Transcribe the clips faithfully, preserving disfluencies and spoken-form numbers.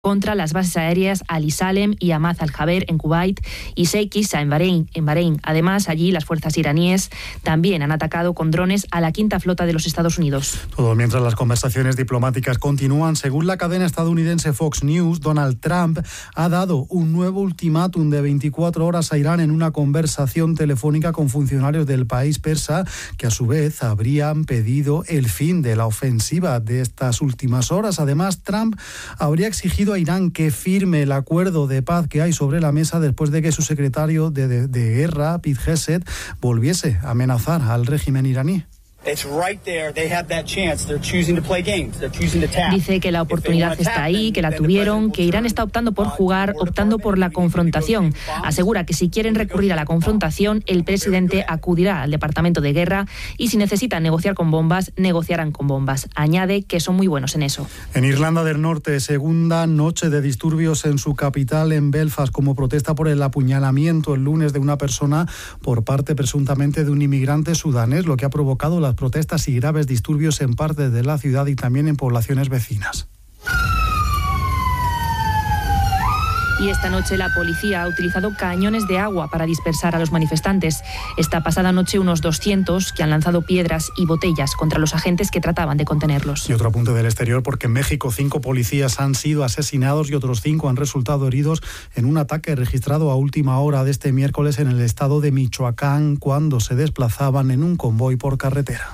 contra las bases aéreas Ali Salem y Ahmad al-Jaber en Kuwait y Sheikh Issa en Bahrein, en Bahrein. Además, allí las fuerzas iraníes también han atacado con drones a la quinta flota de los Estados Unidos. Todo mientras las conversaciones diplomáticas continúan. Según la cadena estadounidense Fox News, Donald Trump ha dado un nuevo ultimátum de veinticuatro horas a Irán en una conversación telefónica con funcionarios del país persa, que a su vez habrían pedido el fin de la ofensiva de estas últimas horas. Además, Trump habría exigido a Irán que firme el acuerdo de paz que hay sobre la mesa después de que su secretario de, de, de guerra, Pete Hegseth, volviese a amenazar al régimen iraní. Dice que la oportunidad está ahí, que la tuvieron, que Irán está optando por jugar, optando por la confrontación. Asegura que si quieren recurrir a la confrontación, el presidente acudirá al Departamento de Guerra y si necesitan negociar con bombas, negociarán con bombas. Añade que son muy buenos en eso. En Irlanda del Norte, segunda noche de disturbios en su capital, en Belfast, como protesta por el apuñalamiento el lunes de una persona por parte presuntamente de un inmigrante sudanés, lo que ha provocado la protestas y graves disturbios en partes de la ciudad y también en poblaciones vecinas. Y esta noche la policía ha utilizado cañones de agua para dispersar a los manifestantes. Esta pasada noche unos doscientos que han lanzado piedras y botellas contra los agentes que trataban de contenerlos. Y otro apunte del exterior, porque en México cinco policías han sido asesinados y otros cinco han resultado heridos en un ataque registrado a última hora de este miércoles en el estado de Michoacán cuando se desplazaban en un convoy por carretera.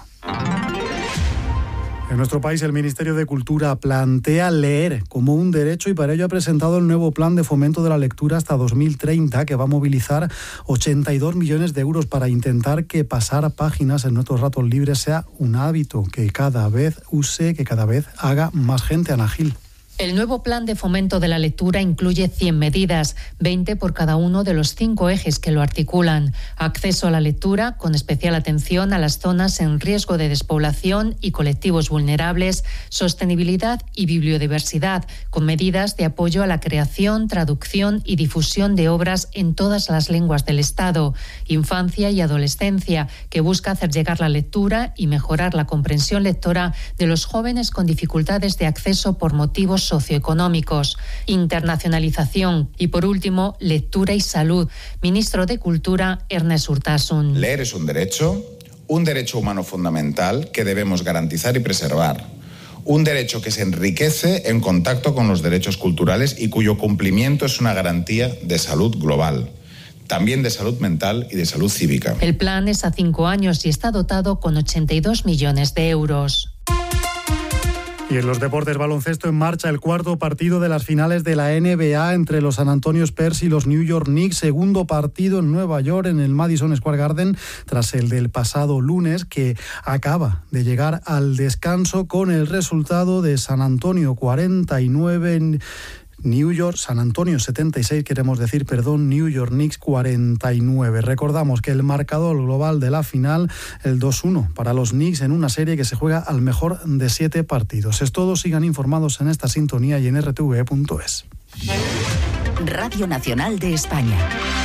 En nuestro país, el Ministerio de Cultura plantea leer como un derecho y para ello ha presentado el nuevo Plan de Fomento de la Lectura hasta dos mil treinta, que va a movilizar ochenta y dos millones de euros para intentar que pasar páginas en nuestros ratos libres sea un hábito que cada vez use, que cada vez haga más gente. Ana Gil. El nuevo Plan de Fomento de la Lectura incluye cien medidas, veinte por cada uno de los cinco ejes que lo articulan. Acceso a la lectura, con especial atención a las zonas en riesgo de despoblación y colectivos vulnerables, sostenibilidad y bibliodiversidad, con medidas de apoyo a la creación, traducción y difusión de obras en todas las lenguas del Estado. Infancia y adolescencia, que busca hacer llegar la lectura y mejorar la comprensión lectora de los jóvenes con dificultades de acceso por motivos socioeconómicos, internacionalización y, por último, lectura y salud. Ministro de Cultura, Ernest Urtasun. Leer es un derecho, un derecho humano fundamental que debemos garantizar y preservar. Un derecho que se enriquece en contacto con los derechos culturales y cuyo cumplimiento es una garantía de salud global, también de salud mental y de salud cívica. El plan es a cinco años y está dotado con ochenta y dos millones de euros. Y en los deportes, baloncesto, en marcha el cuarto partido de las finales de la N B A entre los San Antonio Spurs y los New York Knicks. Segundo partido en Nueva York, en el Madison Square Garden, tras el del pasado lunes, que acaba de llegar al descanso con el resultado de San Antonio cuarenta y nueve... New York, San Antonio setenta y seis, queremos decir, perdón, New York Knicks cuarenta y nueve. Recordamos que el marcador global de la final, el dos uno para los Knicks en una serie que se juega al mejor de siete partidos. Es todo, sigan informados en esta sintonía y en r t v punto es. Radio Nacional de España.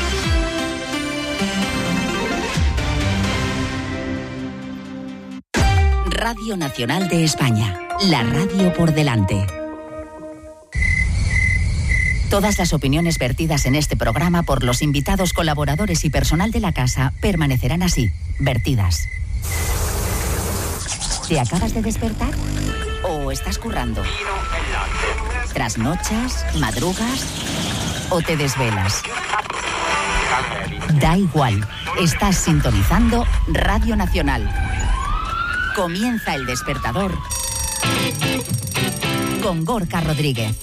Radio Nacional de España, la radio por delante. Todas las opiniones vertidas en este programa por los invitados, colaboradores y personal de la casa permanecerán así, vertidas. ¿Te acabas de despertar? ¿O estás currando? ¿Trasnochas? ¿Madrugas? ¿O te desvelas? Da igual, estás sintonizando Radio Nacional. Comienza El Despertador con Gorka Rodríguez.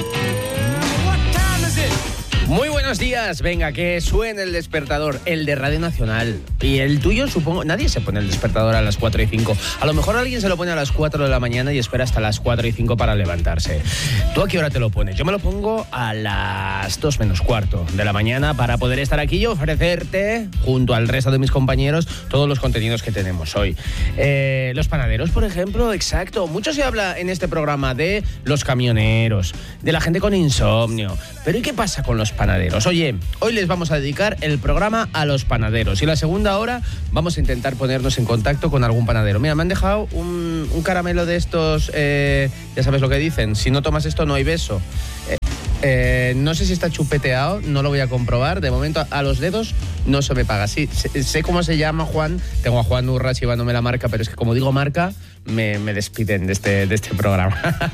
Muy buenos días, venga, que suene el despertador, el de Radio Nacional. Y el tuyo, supongo, nadie se pone el despertador a las cuatro y cinco. A lo mejor alguien se lo pone a las cuatro de la mañana y espera hasta las cuatro y cinco para levantarse. ¿Tú a qué hora te lo pones? Yo me lo pongo a las dos menos cuarto de la mañana para poder estar aquí y ofrecerte, junto al resto de mis compañeros, todos los contenidos que tenemos hoy. Eh, los panaderos, por ejemplo, exacto. Mucho se habla en este programa de los camioneros, de la gente con insomnio. Pero ¿y qué pasa con los panaderos? panaderos. Oye, hoy les vamos a dedicar el programa a los panaderos y la segunda hora vamos a intentar ponernos en contacto con algún panadero. Mira, me han dejado un, un caramelo de estos, eh, ya sabes lo que dicen, si no tomas esto no hay beso. Eh, eh, no sé si está chupeteado, no lo voy a comprobar. De momento a los dedos no se me paga. Sí, sé, sé cómo se llama Juan, tengo a Juan Urras llevándome la marca, pero es que como digo marca, me, me despiden de este, de este programa.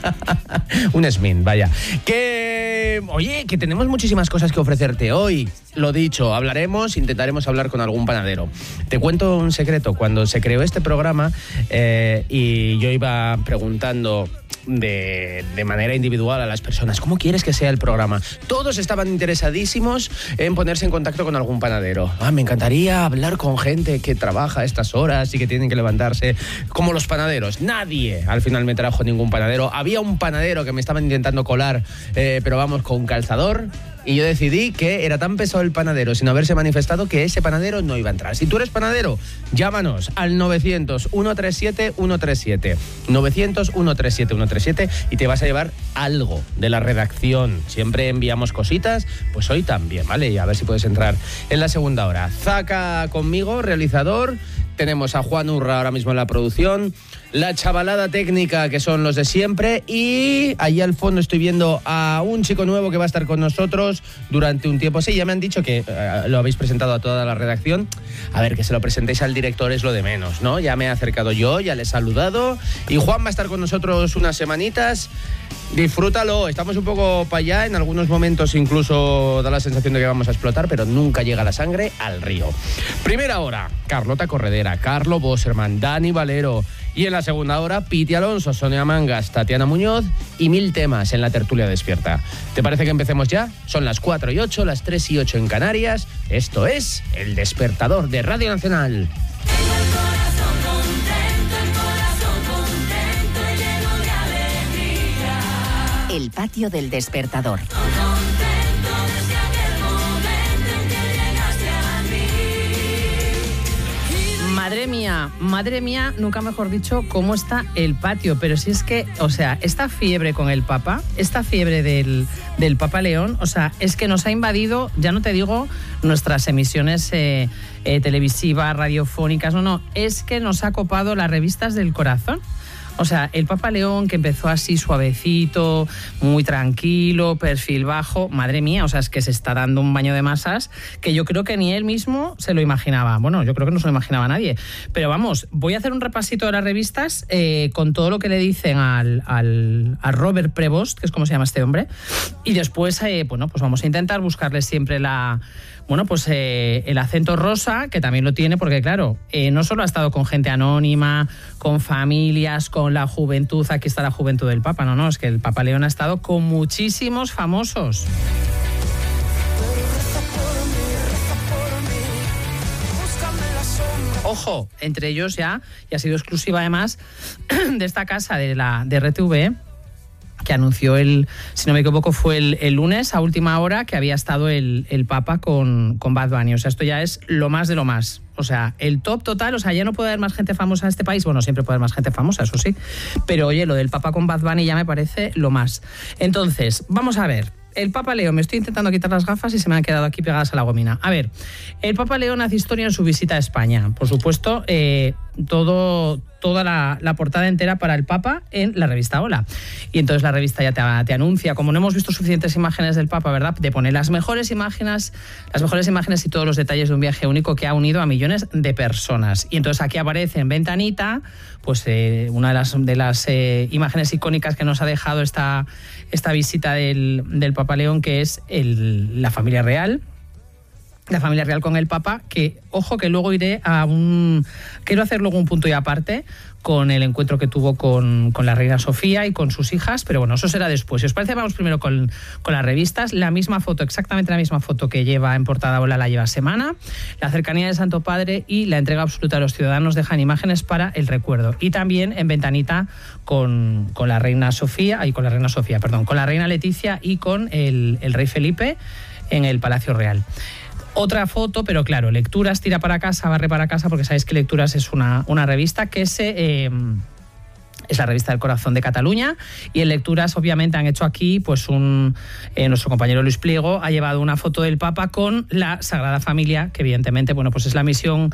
Un Smin, vaya. Que, oye, que tenemos muchísimas cosas que ofrecerte hoy. Lo dicho, hablaremos, intentaremos hablar con algún panadero. Te cuento un secreto. Cuando se creó este programa eh, y yo iba preguntando de, de manera individual a las personas, ¿cómo quieres que sea el programa? Todos estaban interesadísimos en ponerse en contacto con algún panadero. Ah, me encantaría hablar con gente que trabaja a estas horas y que tienen que levantarse como los panaderos. Nadie al final me trajo ningún panadero. Había un panadero que me estaban intentando colar, eh, pero vamos, con calzador. Y yo decidí que era tan pesado el panadero sin haberse manifestado que ese panadero no iba a entrar. Si tú eres panadero, llámanos al novecientos, ciento treinta y siete, ciento treinta y siete. novecientos, ciento treinta y siete, ciento treinta y siete y te vas a llevar algo de la redacción. Siempre enviamos cositas, pues hoy también, ¿vale? Y a ver si puedes entrar en la segunda hora. Zaca conmigo, realizador. Tenemos a Juan Urra ahora mismo en la producción, la chavalada técnica que son los de siempre y allí al fondo estoy viendo a un chico nuevo que va a estar con nosotros durante un tiempo. Sí, ya me han dicho que uh, lo habéis presentado a toda la redacción. A ver, que se lo presentéis al director es lo de menos, ¿no? Ya me he acercado yo, ya le he saludado y Juan va a estar con nosotros unas semanitas. Disfrútalo, estamos un poco para allá, en algunos momentos incluso da la sensación de que vamos a explotar, pero nunca llega la sangre al río. Primera hora, Carlota Corredera, Carlo Bosserman, Dani Valero y en la segunda hora, Piti Alonso, Sonia Mangas, Tatiana Muñoz y mil temas en la tertulia despierta. ¿Te parece que empecemos ya? Son las cuatro y ocho, las tres y ocho en Canarias. Esto es El Despertador de Radio Nacional. El patio del despertador. Madre mía, madre mía, nunca mejor dicho, cómo está el patio. Pero si es que, o sea, esta fiebre con el Papa, esta fiebre del, del Papa León, o sea, es que nos ha invadido, ya no te digo nuestras emisiones eh, eh, televisivas, radiofónicas, no, no, es que nos ha copado las revistas del corazón. O sea, el Papa León, que empezó así suavecito, muy tranquilo, perfil bajo, madre mía, o sea, es que se está dando un baño de masas que yo creo que ni él mismo se lo imaginaba. Bueno, yo creo que no se lo imaginaba nadie. Pero vamos, voy a hacer un repasito de las revistas eh, con todo lo que le dicen al, al, a Robert Prevost, que es como se llama este hombre, y después, eh, bueno, pues vamos a intentar buscarle siempre la... Bueno, pues eh, el acento rosa, que también lo tiene, porque claro, eh, no solo ha estado con gente anónima, con familias, con la juventud, aquí está la juventud del Papa, no, no, es que el Papa León ha estado con muchísimos famosos. Ojo, entre ellos ya, y ha sido exclusiva además de esta casa de la de R T V, que anunció el, si no me equivoco, fue el, el lunes a última hora que había estado el, el Papa con, con Bad Bunny. O sea, esto ya es lo más de lo más. O sea, el top total, o sea, ya no puede haber más gente famosa en este país. Bueno, siempre puede haber más gente famosa, eso sí. Pero oye, lo del Papa con Bad Bunny ya me parece lo más. Entonces, vamos a ver. El Papa León, me estoy intentando quitar las gafas y se me han quedado aquí pegadas a la gomina. A ver, el Papa León hace historia en su visita a España. Por supuesto, eh, todo, toda la, la portada entera para el Papa en la revista Hola. Y entonces la revista ya te, te anuncia, como no hemos visto suficientes imágenes del Papa, ¿verdad?, de poner las mejores imágenes, las mejores imágenes y todos los detalles de un viaje único que ha unido a millones de personas. Y entonces aquí aparece en ventanita, pues eh, una de las, de las eh, imágenes icónicas que nos ha dejado esta, esta visita del, del Papa León, que es el, la familia real. La familia real con el Papa, que, ojo, que luego iré a un... Quiero hacer luego un punto y aparte con el encuentro que tuvo con, con la reina Sofía y con sus hijas, pero bueno, eso será después. Si os parece, vamos primero con, con las revistas. La misma foto, exactamente la misma foto que lleva en portada Hola, la lleva Semana. La cercanía del Santo Padre y la entrega absoluta a los ciudadanos dejan imágenes para el recuerdo. Y también en ventanita con, con la reina Sofía, y con la reina Sofía, perdón, con la reina Leticia y con el, el rey Felipe en el Palacio Real. Otra foto, pero claro, Lecturas tira para casa, barre para casa, porque sabéis que Lecturas es una, una revista que se, eh, Es la revista del Corazón de Cataluña, y en lecturas obviamente han hecho aquí pues un eh, nuestro compañero Luis Pliego ha llevado una foto del Papa con la Sagrada Familia, que evidentemente bueno pues es la misión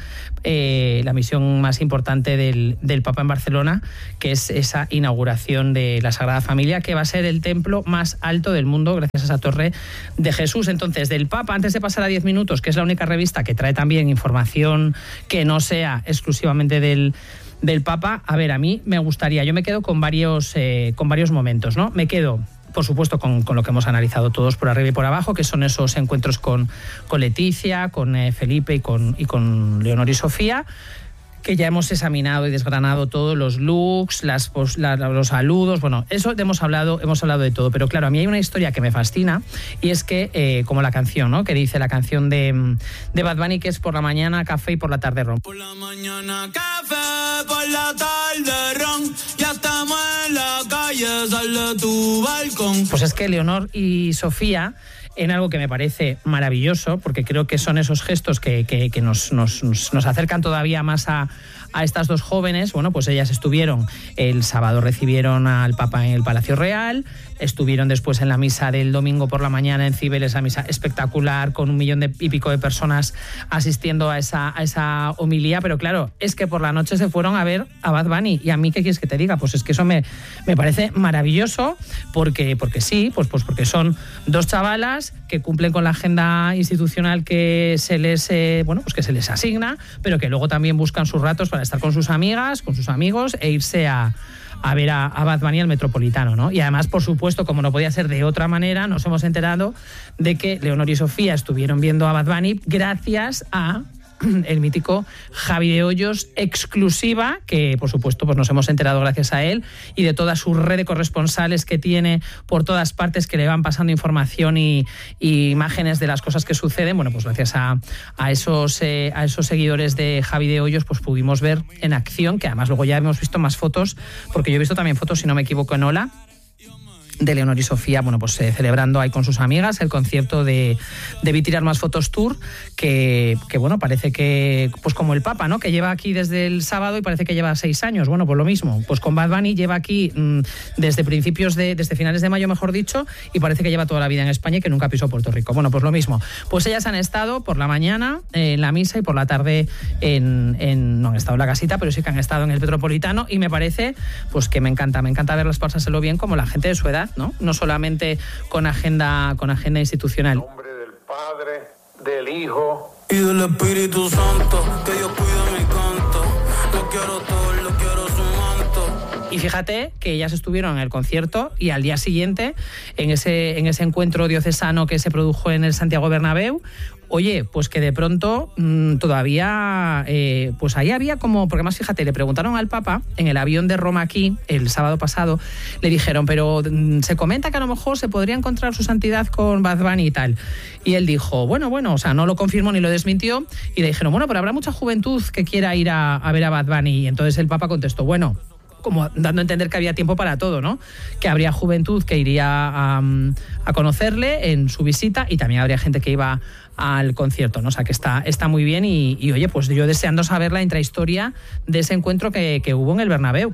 eh, la misión más importante del, del Papa en Barcelona, que es esa inauguración de la Sagrada Familia, que va a ser el templo más alto del mundo gracias a esa Torre de Jesús. Entonces, del Papa, antes de pasar a diez minutos, que es la única revista que trae también información que no sea exclusivamente del del Papa, a ver, a mí me gustaría, yo me quedo con varios, eh, con varios momentos, ¿no? Me quedo, por supuesto, con, con lo que hemos analizado todos por arriba y por abajo, que son esos encuentros con, con Leticia, con eh, Felipe y con, y con Leonor y Sofía, que ya hemos examinado y desgranado todos los looks, las, pues, la, los saludos, bueno, eso hemos hablado, hemos hablado de todo, pero claro, a mí hay una historia que me fascina, y es que, eh, como la canción, ¿no?, que dice la canción de, de Bad Bunny, que es por la mañana café y por la tarde ron. Por la mañana café, por la tarde ron, ya estamos en la calle, sal de tu balcón. Pues es que Leonor y Sofía, en algo que me parece maravilloso, porque creo que son esos gestos que, que, que nos, nos, nos acercan todavía más a, a estas dos jóvenes. Bueno, pues ellas estuvieron, el sábado recibieron al Papa en el Palacio Real, estuvieron después en la misa del domingo por la mañana en Cibeles, esa misa espectacular con un millón de, y pico de personas asistiendo a esa, a esa homilía, pero claro, es que por la noche se fueron a ver a Bad Bunny, y a mí, ¿qué quieres que te diga? Pues es que eso me, me parece maravilloso, porque, porque sí, pues, pues porque son dos chavalas que cumplen con la agenda institucional que se les, eh, bueno, pues que se les asigna, pero que luego también buscan sus ratos para estar con sus amigas, con sus amigos, e irse a a ver a, a Bad Bunny al Metropolitano, ¿no? Y además, por supuesto, como no podía ser de otra manera, nos hemos enterado de que Leonor y Sofía estuvieron viendo a Bad Bunny gracias a el mítico Javi de Hoyos, exclusiva, que por supuesto pues nos hemos enterado gracias a él, y de toda su red de corresponsales que tiene por todas partes, que le van pasando información y, y imágenes de las cosas que suceden. Bueno, pues gracias a, a, esos, eh, a esos seguidores de Javi de Hoyos, pues pudimos ver en acción, que además luego ya hemos visto más fotos, porque yo he visto también fotos, si no me equivoco, en Ola, de Leonor y Sofía, bueno, pues eh, celebrando ahí con sus amigas el concierto de, de Vi Tirar Más Fotos Tour, que, que bueno, parece que, pues como el Papa, ¿no?, que lleva aquí desde el sábado y parece que lleva seis años. Bueno, pues lo mismo, pues con Bad Bunny lleva aquí mmm, desde principios de, desde finales de mayo, mejor dicho, y parece que lleva toda la vida en España y que nunca pisó Puerto Rico. Bueno, pues lo mismo. Pues ellas han estado por la mañana eh, en la misa y por la tarde en, en, no han estado en la casita, pero sí que han estado en el Metropolitano, y me parece, pues que me encanta, me encanta verlas pasárselo bien como la gente de su edad, ¿no? No solamente con agenda, con agenda institucional. En nombre del Padre, del Hijo y del Espíritu Santo, que Dios cuide mi canto. Lo quiero todo, lo quiero su manto. Y fíjate que ellas estuvieron en el concierto, y al día siguiente, en ese, en ese encuentro diocesano que se produjo en el Santiago Bernabéu, oye, pues que de pronto mmm, todavía, eh, pues ahí había como, porque más fíjate, le preguntaron al Papa en el avión de Roma aquí, el sábado pasado, le dijeron, pero mmm, se comenta que a lo mejor se podría encontrar su santidad con Bad Bunny y tal. Y él dijo, bueno, bueno, o sea, no lo confirmó ni lo desmintió, y le dijeron, bueno, pero habrá mucha juventud que quiera ir a, a ver a Bad Bunny. Y entonces el Papa contestó, bueno, como dando a entender que había tiempo para todo, ¿no? Que habría juventud que iría a, a conocerle en su visita, y también habría gente que iba al concierto, ¿no? O sea, que está, está muy bien, y, y oye, pues yo deseando saber la intrahistoria de ese encuentro que, que hubo en el Bernabéu.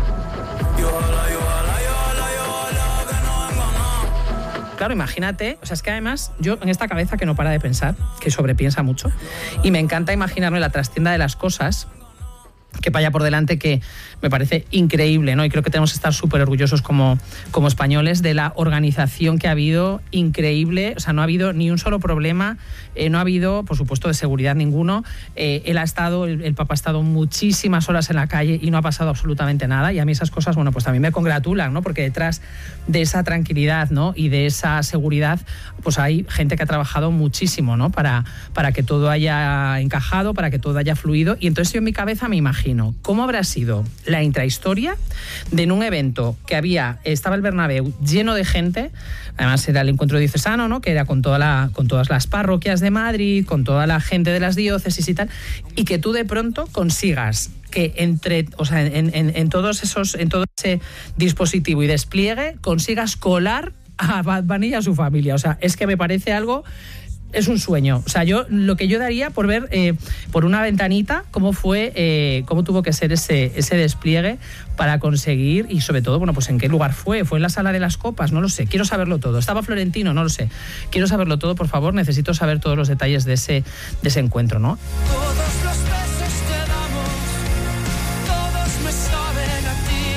Claro, imagínate, o sea, es que además yo en esta cabeza que no para de pensar, que sobrepiensa mucho, y me encanta imaginarme la trastienda de las cosas que vaya por delante, que me parece increíble, ¿no? Y creo que tenemos que estar súper orgullosos como, como españoles de la organización que ha habido, increíble. O sea, no ha habido ni un solo problema, eh, no ha habido, por supuesto, de seguridad ninguno. Eh, él ha estado, el, el Papa ha estado muchísimas horas en la calle y no ha pasado absolutamente nada, y a mí esas cosas, bueno, pues también me congratulan, ¿no? Porque detrás de esa tranquilidad, ¿no?, y de esa seguridad, pues hay gente que ha trabajado muchísimo, ¿no?, para, para que todo haya encajado, para que todo haya fluido. Y entonces yo en mi cabeza me imagino cómo habrá sido la intrahistoria de en un evento que había, estaba el Bernabéu lleno de gente, además era el encuentro diocesano, ¿no?, que era con toda la, con todas las parroquias de Madrid, con toda la gente de las diócesis y tal, y que tú de pronto consigas que entre, o sea, en, en, en todos esos, en todo ese dispositivo y despliegue consigas colar a Bad Bunny y a su familia. O sea, es que me parece algo es un sueño. O sea, yo lo que yo daría por ver eh, por una ventanita cómo fue, eh, cómo tuvo que ser ese, ese despliegue para conseguir, y sobre todo, bueno, pues en qué lugar fue. ¿Fue en la Sala de las Copas? No lo sé. Quiero saberlo todo. ¿Estaba Florentino? No lo sé. Quiero saberlo todo, por favor. Necesito saber todos los detalles de ese, de ese encuentro, ¿no? Todos los besos que damos, todos me saben a ti.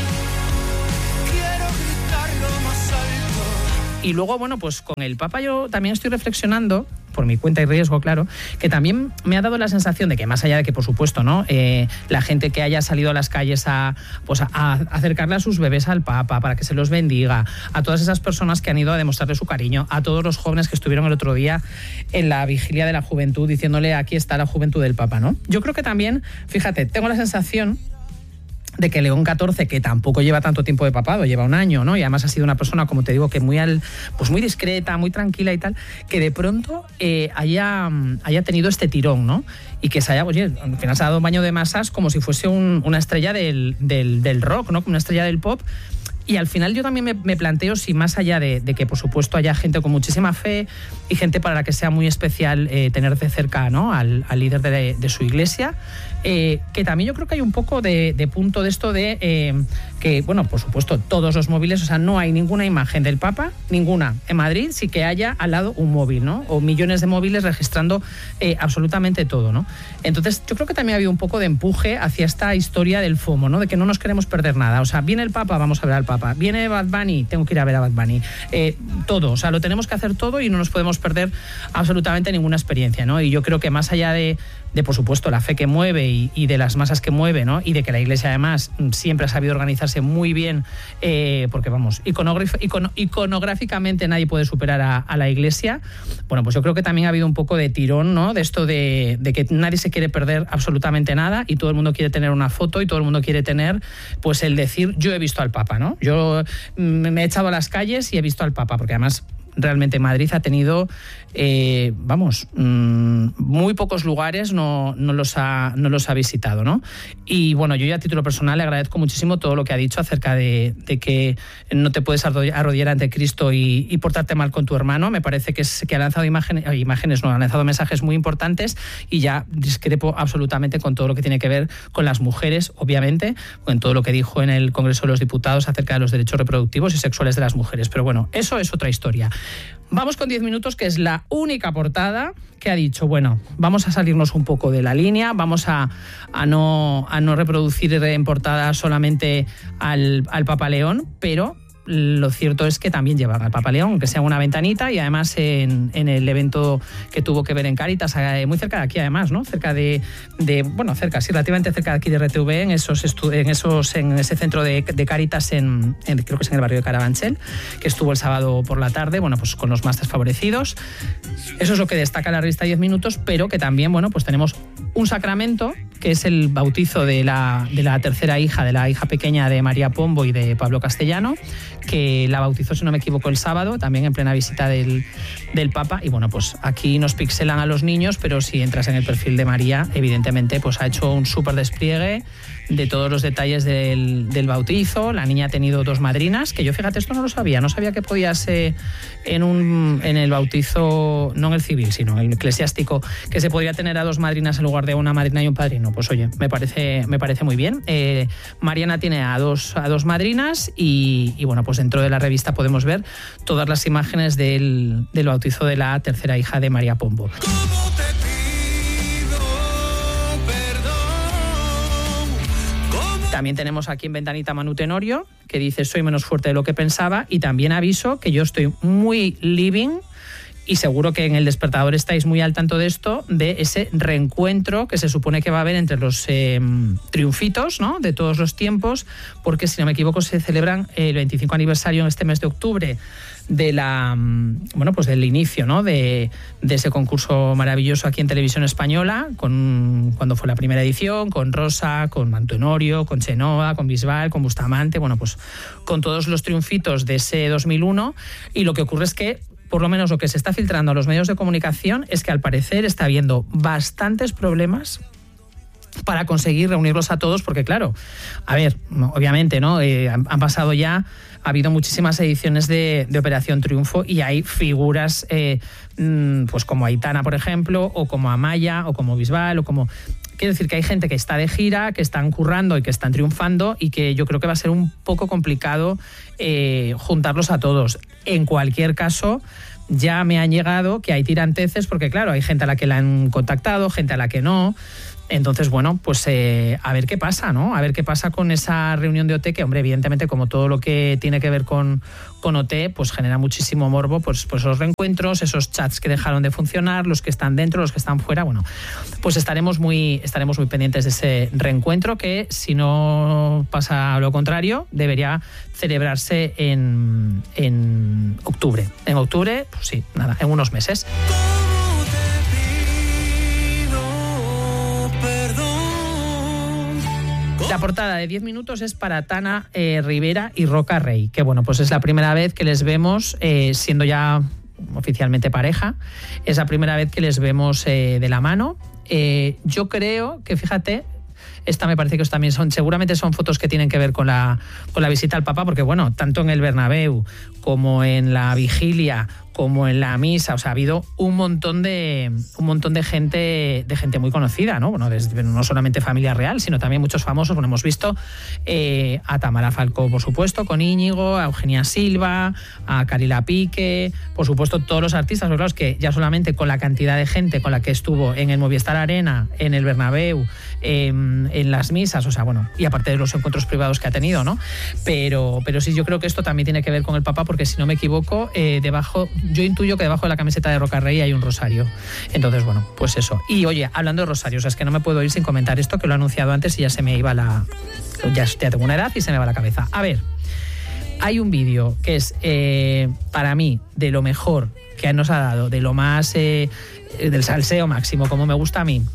Quiero gritarlo más alto. Y luego, bueno, pues con el Papa yo también estoy reflexionando, por mi cuenta y riesgo, claro, que también me ha dado la sensación de que, más allá de que, por supuesto, ¿no? Eh, la gente que haya salido a las calles a, pues a, a acercarle a sus bebés al Papa para que se los bendiga, a todas esas personas que han ido a demostrarle su cariño, a todos los jóvenes que estuvieron el otro día en la vigilia de la juventud diciéndole aquí está la juventud del Papa, ¿no? Yo creo que también, fíjate, tengo la sensación de que León catorce, que tampoco lleva tanto tiempo de papado, lleva un año, ¿no? Y además ha sido una persona, como te digo, que muy al, pues muy discreta, muy tranquila y tal, que de pronto eh, haya, haya tenido este tirón, ¿no? Y que se haya, oye, al final se ha dado un baño de masas como si fuese un, una estrella del, del, del rock, ¿no? Una estrella del pop. Y al final yo también me, me planteo si más allá de, de que, por supuesto, haya gente con muchísima fe y gente para la que sea muy especial eh, tener de cerca, ¿no? al, al líder de, de su iglesia, eh, que también yo creo que hay un poco de, de punto de esto de eh, que, bueno, por supuesto, todos los móviles, o sea, no hay ninguna imagen del Papa, ninguna. En Madrid sí que haya al lado un móvil, ¿no? O millones de móviles registrando eh, absolutamente todo, ¿no? Entonces, yo creo que también ha habido un poco de empuje hacia esta historia del FOMO, ¿no? De que no nos queremos perder nada. O sea, viene el Papa, vamos a ver al Papa. Viene Bad Bunny, tengo que ir a ver a Bad Bunny. Eh, todo, o sea, lo tenemos que hacer todo y no nos podemos perder absolutamente ninguna experiencia, ¿no? Y yo creo que más allá de, de por supuesto, la fe que mueve y, y de las masas que mueve, ¿no? Y de que la Iglesia, además, siempre ha sabido organizarse muy bien, eh, porque, vamos, iconograf- icono- iconográficamente nadie puede superar a, a la Iglesia. Bueno, pues yo creo que también ha habido un poco de tirón, ¿no? De esto de, de que nadie se quiere perder absolutamente nada y todo el mundo quiere tener una foto y todo el mundo quiere tener, pues, el decir, yo he visto al Papa, ¿no? Yo me he echado a las calles y he visto al Papa, porque además realmente Madrid ha tenido, eh, vamos, mmm, muy pocos lugares no, no, los ha, no los ha visitado, ¿no? Y bueno, yo ya a título personal le agradezco muchísimo todo lo que ha dicho acerca de, de que no te puedes arrodillar ante Cristo y, y portarte mal con tu hermano. Me parece que, es, que ha lanzado imágenes, imágenes, no, ha lanzado mensajes muy importantes y ya discrepo absolutamente con todo lo que tiene que ver con las mujeres, obviamente, con todo lo que dijo en el Congreso de los Diputados acerca de los derechos reproductivos y sexuales de las mujeres. Pero bueno, eso es otra historia. Vamos con diez minutos, que es la única portada que ha dicho, bueno, vamos a salirnos un poco de la línea, vamos a, a, no, a no reproducir en portada solamente al, al Papa León, pero lo cierto es que también llevan al Papa León, aunque sea una ventanita, y además en, en el evento que tuvo que ver en Cáritas, muy cerca de aquí además, ¿no? Cerca de, de bueno, cerca, sí, relativamente cerca de aquí de R T V, en esos estu- en esos en ese centro de, de Cáritas en, en creo que es en el barrio de Carabanchel, que estuvo el sábado por la tarde, bueno, pues con los más desfavorecidos. Eso es lo que destaca la revista diez minutos, pero que también, bueno, pues tenemos un sacramento, que es el bautizo de la, de la tercera hija, de la hija pequeña de María Pombo y de Pablo Castellano, que la bautizó, si no me equivoco, el sábado, también en plena visita del, del Papa. Y bueno, pues aquí nos pixelan a los niños, pero si entras en el perfil de María, evidentemente pues ha hecho un súper despliegue de todos los detalles del, del bautizo. La niña ha tenido dos madrinas, que yo, fíjate, esto no lo sabía, no sabía que podías eh, en, un, en el bautizo, no en el civil, sino en el eclesiástico, que se podía tener a dos madrinas en lugar de una madrina y un padrino. Pues oye, me parece, me parece muy bien. Eh, Mariana tiene a dos, a dos madrinas y, y bueno, pues dentro de la revista podemos ver todas las imágenes del, del bautizo de la tercera hija de María Pombo. También tenemos aquí en ventanita a Manu Tenorio, que dice soy menos fuerte de lo que pensaba, y también aviso que yo estoy muy living, y seguro que en El Despertador estáis muy al tanto de esto, de ese reencuentro que se supone que va a haber entre los eh, triunfitos, ¿no?, de todos los tiempos, porque si no me equivoco se celebran el veinticinco aniversario en este mes de octubre de la, bueno, pues del inicio, ¿no?, de, de ese concurso maravilloso aquí en Televisión Española, con, cuando fue la primera edición, con Rosa, con Tenorio, con Chenoa, con Bisbal, con Bustamante, bueno, pues con todos los triunfitos de ese dos mil uno. Y lo que ocurre es que, por lo menos lo que se está filtrando a los medios de comunicación, es que al parecer está habiendo bastantes problemas para conseguir reunirlos a todos, porque claro, a ver, obviamente, ¿no? Eh, han, han pasado ya, ha habido muchísimas ediciones de, de Operación Triunfo y hay figuras eh, pues como Aitana, por ejemplo, o como Amaya, o como Bisbal, o como... Quiero decir que hay gente que está de gira, que están currando y que están triunfando y que yo creo que va a ser un poco complicado eh, juntarlos a todos. En cualquier caso, ya me han llegado que hay tiranteces, porque claro, hay gente a la que la han contactado, gente a la que no. Entonces, bueno, pues eh, a ver qué pasa, ¿no? A ver qué pasa con esa reunión de O T, que, hombre, evidentemente, como todo lo que tiene que ver con, con O T, pues genera muchísimo morbo, pues, pues esos reencuentros, esos chats que dejaron de funcionar, los que están dentro, los que están fuera, bueno, pues estaremos muy, estaremos muy pendientes de ese reencuentro que, si no pasa lo contrario, debería celebrarse en, en octubre. En octubre, pues sí, nada, en unos meses. La portada de diez minutos es para Tana eh, Rivera y Roca Rey, que bueno, pues es la primera vez que les vemos eh, siendo ya oficialmente pareja, es la primera vez que les vemos eh, de la mano. Eh, yo creo que, fíjate, esta me parece que también son, seguramente son fotos que tienen que ver con la, con la visita al Papa, porque bueno, tanto en el Bernabéu como en la vigilia, como en la misa, o sea, ha habido un montón de un montón de gente de gente muy conocida, ¿no? Bueno, desde, no solamente familia real, sino también muchos famosos. Bueno, hemos visto eh, a Tamara Falcó, por supuesto, con Íñigo, a Eugenia Silva, a Carila Pique, por supuesto, todos los artistas. Pero claro, es que ya solamente con la cantidad de gente con la que estuvo en el Movistar Arena, en el Bernabéu, eh, en las misas, o sea, bueno, y aparte de los encuentros privados que ha tenido, ¿no? Pero, pero sí, yo creo que esto también tiene que ver con el Papa, porque si no me equivoco, eh, debajo... Yo intuyo que debajo de la camiseta de Roca Rey hay un rosario. Entonces, bueno, pues eso. Y oye, hablando de rosarios, es que no me puedo ir sin comentar esto, que lo he anunciado antes y ya se me iba la... Ya, ya tengo una edad y se me va la cabeza. A ver, hay un vídeo que es, eh, para mí, de lo mejor que nos ha dado, de lo más... Eh, del salseo máximo, como me gusta a mí,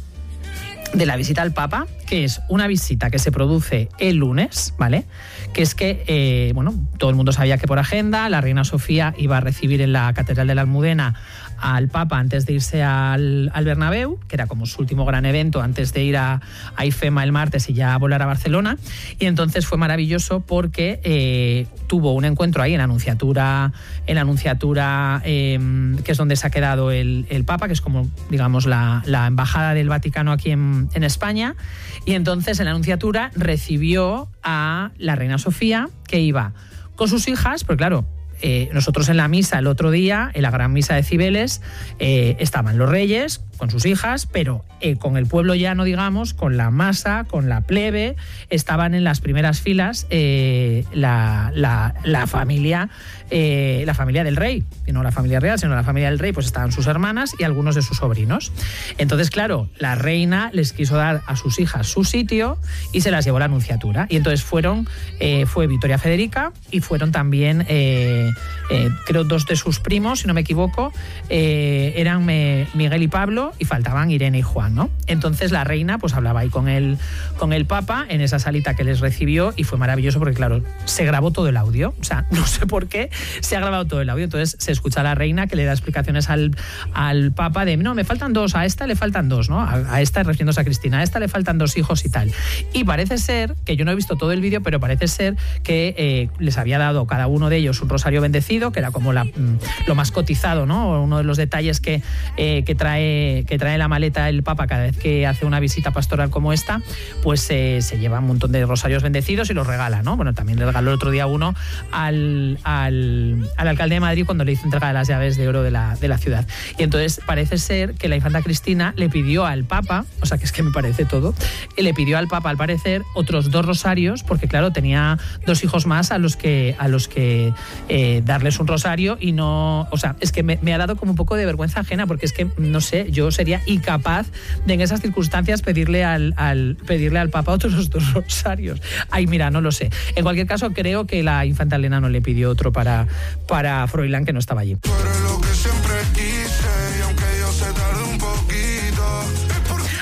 de la visita al Papa, que es una visita que se produce el lunes, ¿vale? Que es que, eh, bueno, todo el mundo sabía que por agenda la reina Sofía iba a recibir en la Catedral de la Almudena al Papa antes de irse al, al Bernabéu, que era como su último gran evento antes de ir a, a IFEMA el martes y ya volar a Barcelona. Y entonces fue maravilloso porque eh, tuvo un encuentro ahí en la Anunciatura, en la Anunciatura eh, que es donde se ha quedado el, el Papa, que es como, digamos, la, la embajada del Vaticano aquí en, en España. Y entonces en la Anunciatura recibió a la reina Sofía, que iba con sus hijas, porque claro, Eh, nosotros en la misa el otro día, en la gran misa de Cibeles, eh, estaban los reyes con sus hijas, pero eh, con el pueblo llano, digamos, con la masa, con la plebe, estaban en las primeras filas eh, la, la, la familia eh, la familia del rey, y no la familia real, sino la familia del rey, pues estaban sus hermanas y algunos de sus sobrinos. Entonces, claro, la reina les quiso dar a sus hijas su sitio y se las llevó a la Anunciatura. Y entonces fueron, eh, fue Victoria Federica y fueron también... Eh, Eh, creo dos de sus primos, si no me equivoco, eh, eran me, Miguel y Pablo, y faltaban Irene y Juan, ¿no? Entonces la reina pues hablaba ahí con el, con el Papa en esa salita que les recibió, y fue maravilloso porque, claro, se grabó todo el audio, o sea, no sé por qué se ha grabado todo el audio. Entonces se escucha a la reina que le da explicaciones al, al Papa de, no, me faltan dos, a esta le faltan dos, ¿no? A, a esta, refiriéndose a Cristina, a esta le faltan dos hijos y tal. Y parece ser, que yo no he visto todo el vídeo, pero parece ser que eh, les había dado cada uno de ellos un rosario bendecido, que era como la, lo más cotizado, ¿no? Uno de los detalles que, eh, que, trae, que trae la maleta el Papa cada vez que hace una visita pastoral como esta, pues eh, se lleva un montón de rosarios bendecidos y los regala, ¿no? Bueno, también le regaló el otro día uno al, al, al alcalde de Madrid cuando le hizo entrega de las llaves de oro de la, de la ciudad. Y entonces parece ser que la infanta Cristina le pidió al Papa, o sea que es que me parece todo, le pidió al Papa, al parecer, otros dos rosarios, porque claro, tenía dos hijos más a los que, a los que eh, darles un rosario, y no, o sea, es que me, me ha dado como un poco de vergüenza ajena, porque es que, no sé, yo sería incapaz de en esas circunstancias pedirle al, al, pedirle al Papa otros dos rosarios. Ay, mira, no lo sé. En cualquier caso, creo que la infanta Elena no le pidió otro para, para Froilán, que no estaba allí.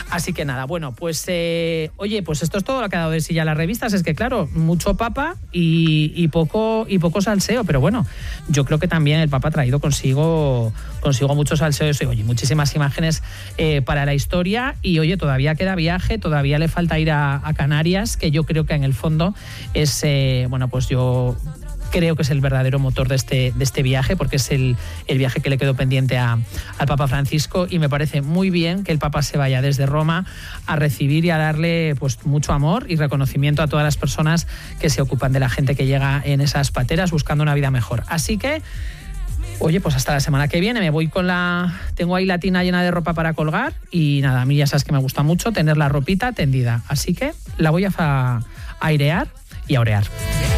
Así que nada, bueno, pues eh, oye, pues esto es todo lo que ha dado de sí ya las revistas. Es que claro, mucho papa y, y poco y poco salseo, pero bueno, yo creo que también el papa ha traído consigo consigo muchos salseos y oye, muchísimas imágenes eh, para la historia. Y oye, todavía queda viaje, todavía le falta ir a, a Canarias, que yo creo que en el fondo es, eh, bueno, pues yo creo que es el verdadero motor de este, de este viaje, porque es el, el viaje que le quedó pendiente a, al Papa Francisco, y me parece muy bien que el Papa se vaya desde Roma a recibir y a darle pues mucho amor y reconocimiento a todas las personas que se ocupan de la gente que llega en esas pateras buscando una vida mejor. Así que oye, pues hasta la semana que viene. Me voy con la... Tengo ahí la tina llena de ropa para colgar y nada, a mí ya sabes que me gusta mucho tener la ropita tendida. Así que la voy a, fa... a airear y a orear.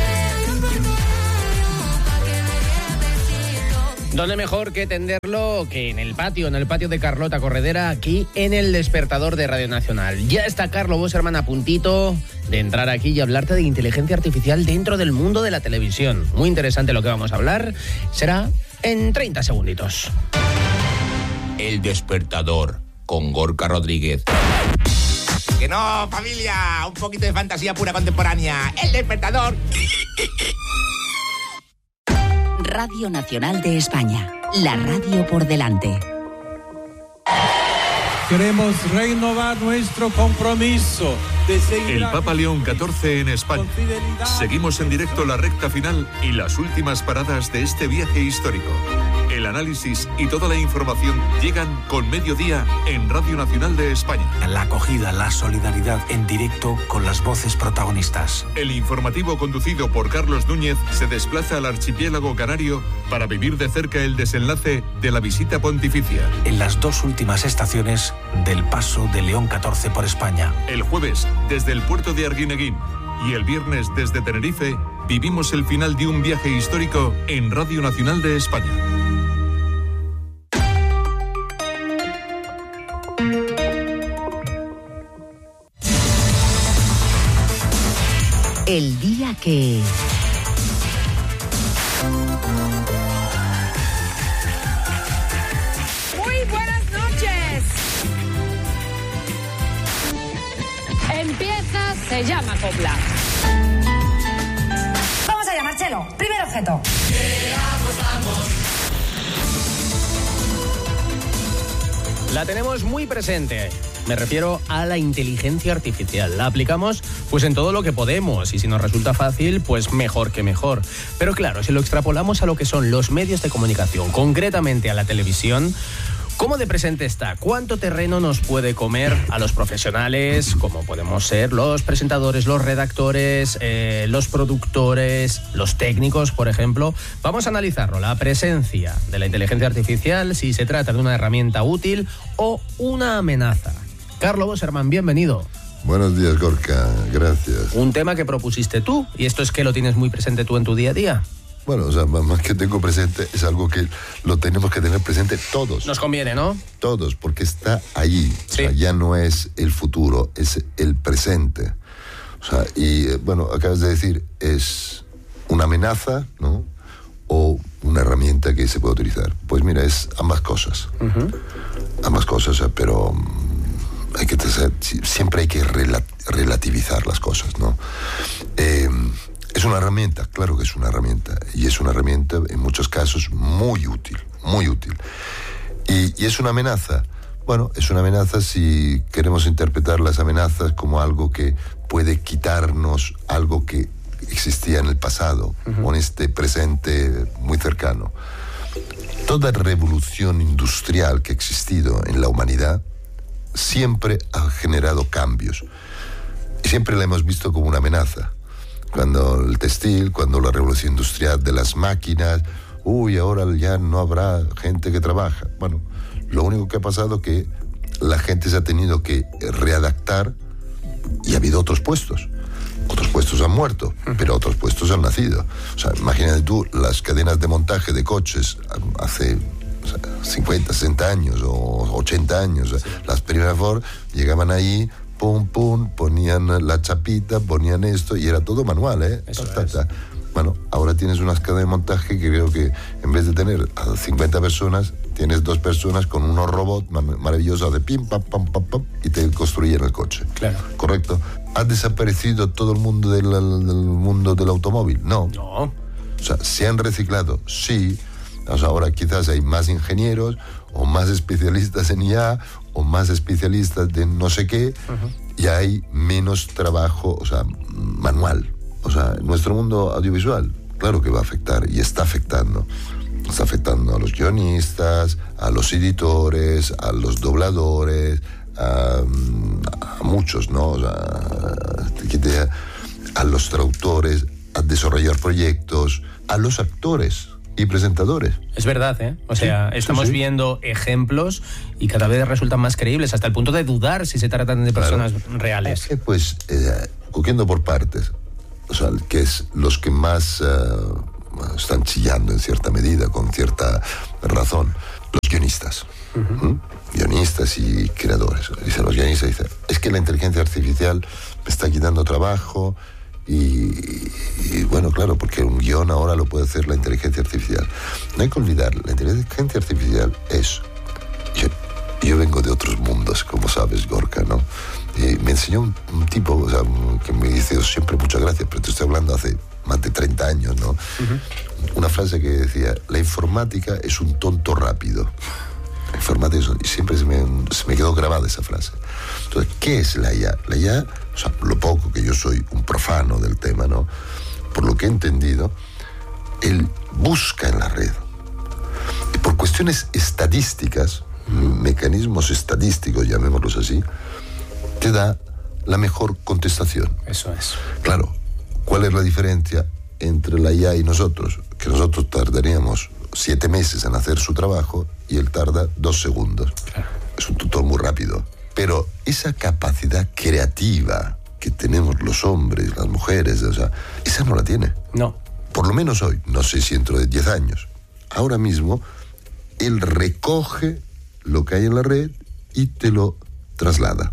¿Dónde mejor que tenderlo que en el patio, en el patio de Carlota Corredera, aquí en el Despertador de Radio Nacional? Ya está Carlo Boserman a puntito de entrar aquí y hablarte de inteligencia artificial dentro del mundo de la televisión. Muy interesante lo que vamos a hablar. Será en treinta segunditos. El Despertador, con Gorka Rodríguez. Que no, familia, un poquito de fantasía pura contemporánea. El Despertador. Radio Nacional de España, la radio por delante. Queremos renovar nuestro compromiso de seguir... El Papa León catorce en España. Seguimos en directo la recta final y las últimas paradas de este viaje histórico. El análisis y toda la información llegan con Mediodía en Radio Nacional de España. La acogida, la solidaridad en directo con las voces protagonistas. El informativo conducido por Carlos Núñez se desplaza al archipiélago canario para vivir de cerca el desenlace de la visita pontificia. En las dos últimas estaciones del paso de León catorce por España. El jueves, desde el puerto de Arguineguín, y el viernes desde Tenerife, vivimos el final de un viaje histórico en Radio Nacional de España. El día que... Muy buenas noches. Empieza, se llama Copla. Vamos allá, Marcelo. Primer objeto. La tenemos muy presente. Me refiero a la inteligencia artificial. La aplicamos pues en todo lo que podemos y si nos resulta fácil, pues mejor que mejor. Pero claro, si lo extrapolamos a lo que son los medios de comunicación, concretamente a la televisión, ¿cómo de presente está? ¿Cuánto terreno nos puede comer a los profesionales, como podemos ser los presentadores, los redactores, eh, los productores, los técnicos, por ejemplo? Vamos a analizarlo, la presencia de la inteligencia artificial, si se trata de una herramienta útil o una amenaza. Carlo Boserman, bienvenido. Buenos días, Gorka, gracias. Un tema que propusiste tú, y esto es que lo tienes muy presente tú en tu día a día. Bueno, o sea, más que tengo presente, es algo que lo tenemos que tener presente todos. Nos conviene, ¿no? Todos, porque está allí. Sí. O sea, ya no es el futuro, es el presente. O sea, y bueno, acabas de decir, es una amenaza, ¿no? O una herramienta que se puede utilizar. Pues mira, es ambas cosas. Uh-huh. Ambas cosas, o sea, pero hay que siempre hay que rela- relativizar las cosas, ¿no? Eh, Es una herramienta, claro que es una herramienta, y es una herramienta en muchos casos muy útil, muy útil. Y, y es una amenaza. Bueno, es una amenaza si queremos interpretar las amenazas como algo que puede quitarnos algo que existía en el pasado, uh-huh. o en este presente muy cercano. Toda revolución industrial que ha existido en la humanidad siempre ha generado cambios. Y siempre la hemos visto como una amenaza. Cuando el textil, cuando la revolución industrial de las máquinas, uy, ahora ya no habrá gente que trabaja. Bueno, lo único que ha pasado es que la gente se ha tenido que readaptar y ha habido otros puestos. Otros puestos han muerto, pero otros puestos han nacido. O sea, imagínate tú las cadenas de montaje de coches hace o sea, cincuenta, sesenta años o ochenta años. O sea, las primeras Ford llegaban ahí, pum, pum, ponían la chapita, ponían esto, y era todo manual, ¿eh? Eso ta, es. ta, ta. Bueno, ahora tienes unas cadenas de montaje que creo que en vez de tener a cincuenta personas, tienes dos personas con unos robots maravillosos de pim, pam, pam, pam, pam, y te construyen el coche. Claro. ¿Correcto? ¿Ha desaparecido todo el mundo del, del mundo del automóvil? No. No. O sea, ¿se han reciclado? Sí. O sea, ahora quizás hay más ingenieros o más especialistas en I A o más especialistas de no sé qué, uh-huh. y hay menos trabajo, o sea, manual. O sea, nuestro mundo audiovisual, claro que va a afectar y está afectando. Está afectando a los guionistas, a los editores, a los dobladores, a, a muchos, ¿no? O sea, a los traductores, a desarrollar proyectos, a los actores y presentadores. Es verdad, ¿eh? O sea, sí, estamos sí, sí. viendo ejemplos y cada vez resultan más creíbles, hasta el punto de dudar si se tratan de personas claro. reales. Eh, pues, eh, cogiendo por partes, o sea, que es los que más uh, están chillando en cierta medida, con cierta razón, los guionistas. Uh-huh. ¿Mm? Guionistas y creadores. Dicen los guionistas, dicen, es que la inteligencia artificial me está quitando trabajo. Y, y bueno, claro, porque un guión ahora lo puede hacer la inteligencia artificial. No hay que olvidar, la inteligencia artificial es... Yo, yo vengo de otros mundos, como sabes, Gorka, ¿no? Y me enseñó un, un tipo, o sea, que me dice siempre muchas gracias, pero te estoy hablando hace más de treinta años, ¿no? Uh-huh. Una frase que decía, la informática es un tonto rápido. La informática es un, y siempre se me, se me quedó grabada esa frase. Entonces, ¿qué es la I A? La I A, o sea, lo poco que yo soy un profano del tema, ¿no? Por lo que he entendido, él busca en la red. Y por cuestiones estadísticas, mm. mecanismos estadísticos, llamémoslos así, te da la mejor contestación. Eso es. Claro, ¿cuál es la diferencia entre la I A y nosotros? Que nosotros tardaríamos siete meses en hacer su trabajo y él tarda dos segundos. Claro. Es un tutor muy rápido. Pero esa capacidad creativa que tenemos los hombres, las mujeres, o sea, esa no la tiene. No. Por lo menos hoy, no sé si dentro de diez años. Ahora mismo, él recoge lo que hay en la red y te lo traslada.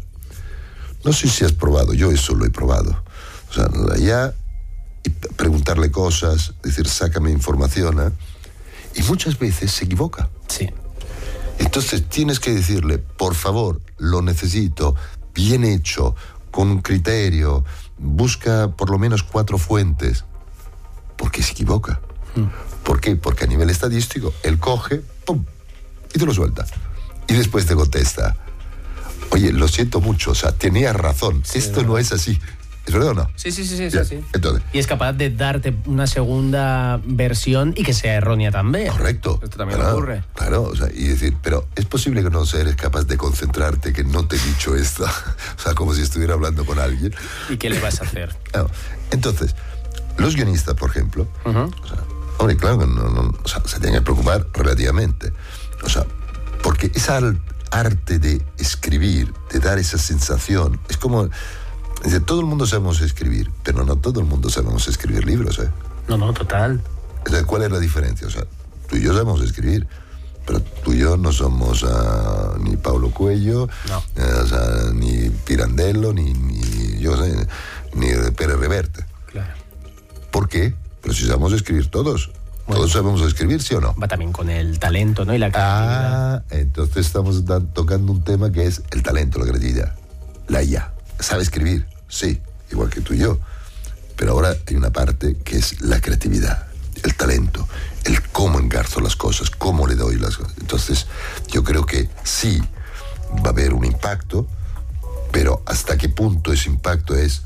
No sé si has probado, yo eso lo he probado. O sea, la I A, y preguntarle cosas, decir, sácame información, ¿eh? Y muchas veces se equivoca. Sí. Entonces tienes que decirle, por favor, lo necesito, bien hecho, con un criterio, busca por lo menos cuatro fuentes, porque se equivoca. Mm. ¿Por qué? Porque a nivel estadístico, él coge, pum, y te lo suelta. Y después te contesta, oye, lo siento mucho, o sea, tenías razón, sí, esto no. no es así. ¿Es verdad o no? Sí, sí, sí, sí, es ya, así. Entonces, y es capaz de darte una segunda versión y que sea errónea también. Correcto. Esto también claro, ocurre. Claro, o sea, y decir, pero es posible que no eres capaz de concentrarte, que no te he dicho esto. O sea, como si estuviera hablando con alguien. ¿Y qué le vas a hacer? Claro. Entonces, los guionistas, por ejemplo, uh-huh. o sea, hombre, claro que no, no, o sea, se tienen que preocupar relativamente. O sea, porque esa arte de escribir, de dar esa sensación, es como... Dice, todo el mundo sabemos escribir, pero no todo el mundo sabemos escribir libros, ¿eh? No, no, total. Entonces, ¿cuál es la diferencia? O sea, tú y yo sabemos escribir, pero tú y yo no somos uh, ni Paulo Coelho, no. eh, o sea, ni Pirandello, ni, ni yo sé, ni Pérez Reverte. Claro. ¿Por qué? Pero si sabemos escribir todos. Bueno, todos sabemos escribir, ¿sí o no? Va también con el talento, ¿no? Y la creatividad. Ah, entonces estamos dan, tocando un tema que es el talento, la creatividad. La I A. ¿Sabe escribir? Sí, igual que tú y yo. Pero ahora hay una parte que es la creatividad, el talento, el cómo engarzo las cosas, cómo le doy las cosas. Entonces, yo creo que sí va a haber un impacto, pero hasta qué punto ese impacto es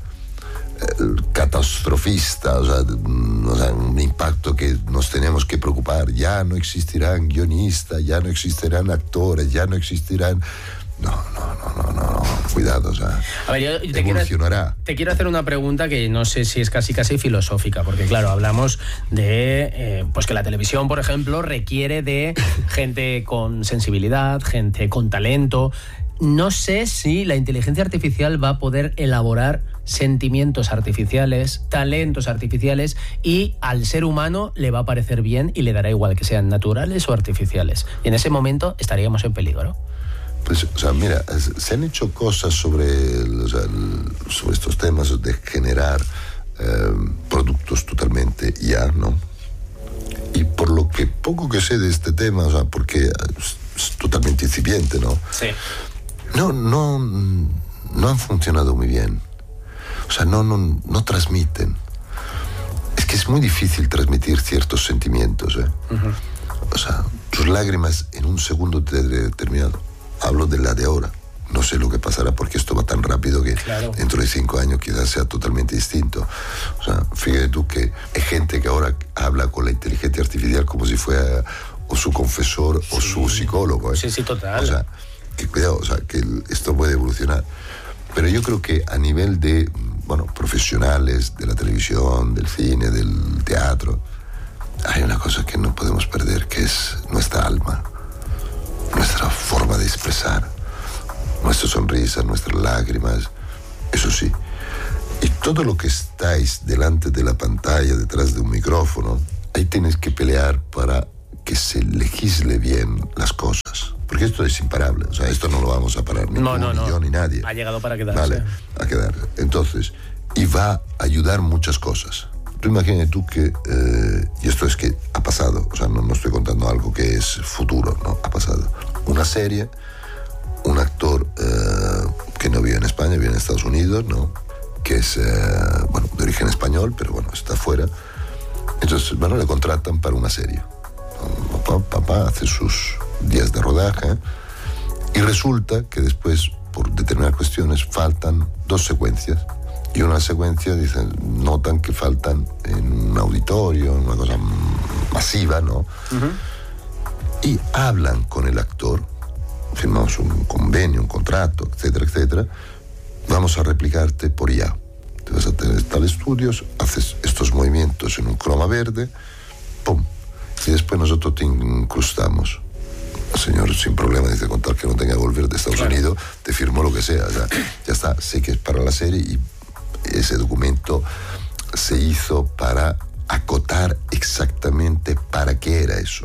eh, catastrofista, o sea, o sea, un impacto que nos tenemos que preocupar. Ya no existirán guionistas, ya no existirán actores, ya no existirán... No, no, no, no, no, cuidado, o sea, a ver, yo te evolucionará. Quiero, te quiero hacer una pregunta que no sé si es casi casi filosófica, porque claro, hablamos de eh, pues que la televisión, por ejemplo, requiere de gente con sensibilidad, gente con talento. No sé si la inteligencia artificial va a poder elaborar sentimientos artificiales, talentos artificiales, y al ser humano le va a parecer bien y le dará igual que sean naturales o artificiales. Y en ese momento estaríamos en peligro. Pues, o sea, mira, se han hecho cosas sobre, o sea, sobre estos temas de generar eh, productos totalmente I A, ¿no? Y por lo que poco que sé de este tema, o sea, porque es, es totalmente incipiente, ¿no? Sí. No, no, no han funcionado muy bien. O sea, no, no, no transmiten. Es que es muy difícil transmitir ciertos sentimientos, ¿eh? Uh-huh. O sea, tus lágrimas en un segundo determinado. Hablo de la de ahora. No sé lo que pasará porque esto va tan rápido que claro. dentro de cinco años quizás sea totalmente distinto. O sea, fíjate tú que hay gente que ahora habla con la inteligencia artificial como si fuera o su confesor sí. o su psicólogo, ¿eh? Sí, sí, total. O sea, que cuidado, o sea, que esto puede evolucionar. Pero yo creo que a nivel de, bueno, profesionales de la televisión, del cine, del teatro, hay una cosa que no podemos perder, que es nuestra alma, nuestra forma de expresar, nuestra sonrisa, nuestras lágrimas, eso sí. Y todo lo que estáis delante de la pantalla, detrás de un micrófono, ahí tienes que pelear para que se legisle bien las cosas. Porque esto es imparable, o sea, esto no lo vamos a parar ni no, tú, no, ni no. yo, ni nadie. Ha llegado para quedarse. Vale, a quedarse. Entonces, y va a ayudar muchas cosas. Tú imagínate tú que, eh, y esto es que ha pasado, o sea, no, no estoy contando algo que es futuro, no, ha pasado. Una serie, un actor eh, que no vive en España, vive en Estados Unidos, ¿no? Que es, eh, bueno, de origen español, pero bueno, está fuera. Entonces, bueno, le contratan para una serie. Papá, papá hace sus días de rodaje y resulta que después, por determinadas cuestiones, faltan dos secuencias. Y una secuencia, dicen, notan que faltan en un auditorio, en una cosa masiva, ¿no? Uh-huh. Y hablan con el actor, firmamos un convenio, un contrato, etcétera, etcétera. Vamos a replicarte por I A. Te vas a tener tal estudios, haces estos movimientos en un croma verde, ¡pum! Y después nosotros te incrustamos. El señor sin problema dice, con tal que no tenga que volver de Estados claro. Unidos, te firmo lo que sea. O sea, ya está, sé que es para la serie y ese documento se hizo para acotar exactamente para qué era eso.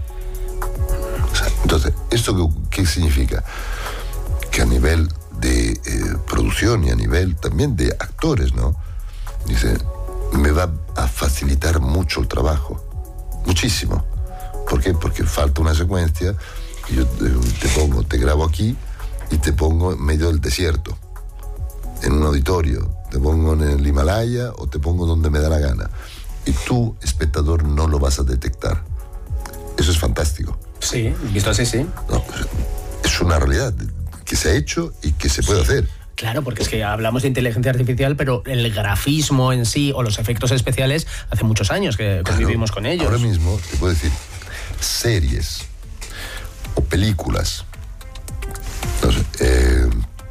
O sea, entonces, ¿esto qué, qué significa? Que a nivel de eh, producción y a nivel también de actores, ¿no? Dice, me va a facilitar mucho el trabajo. Muchísimo. ¿Por qué? Porque falta una secuencia y yo te, te pongo, te grabo aquí y te pongo en medio del desierto, en un auditorio, te pongo en el Himalaya o te pongo donde me da la gana. Y tú, espectador, no lo vas a detectar. Eso es fantástico. Sí, visto así, sí. No, es una realidad que se ha hecho y que se puede sí. hacer. Claro, porque es que hablamos de inteligencia artificial, pero el grafismo en sí o los efectos especiales hace muchos años que convivimos claro, con ellos. Ahora mismo te puedo decir series o películas. No sé, eh,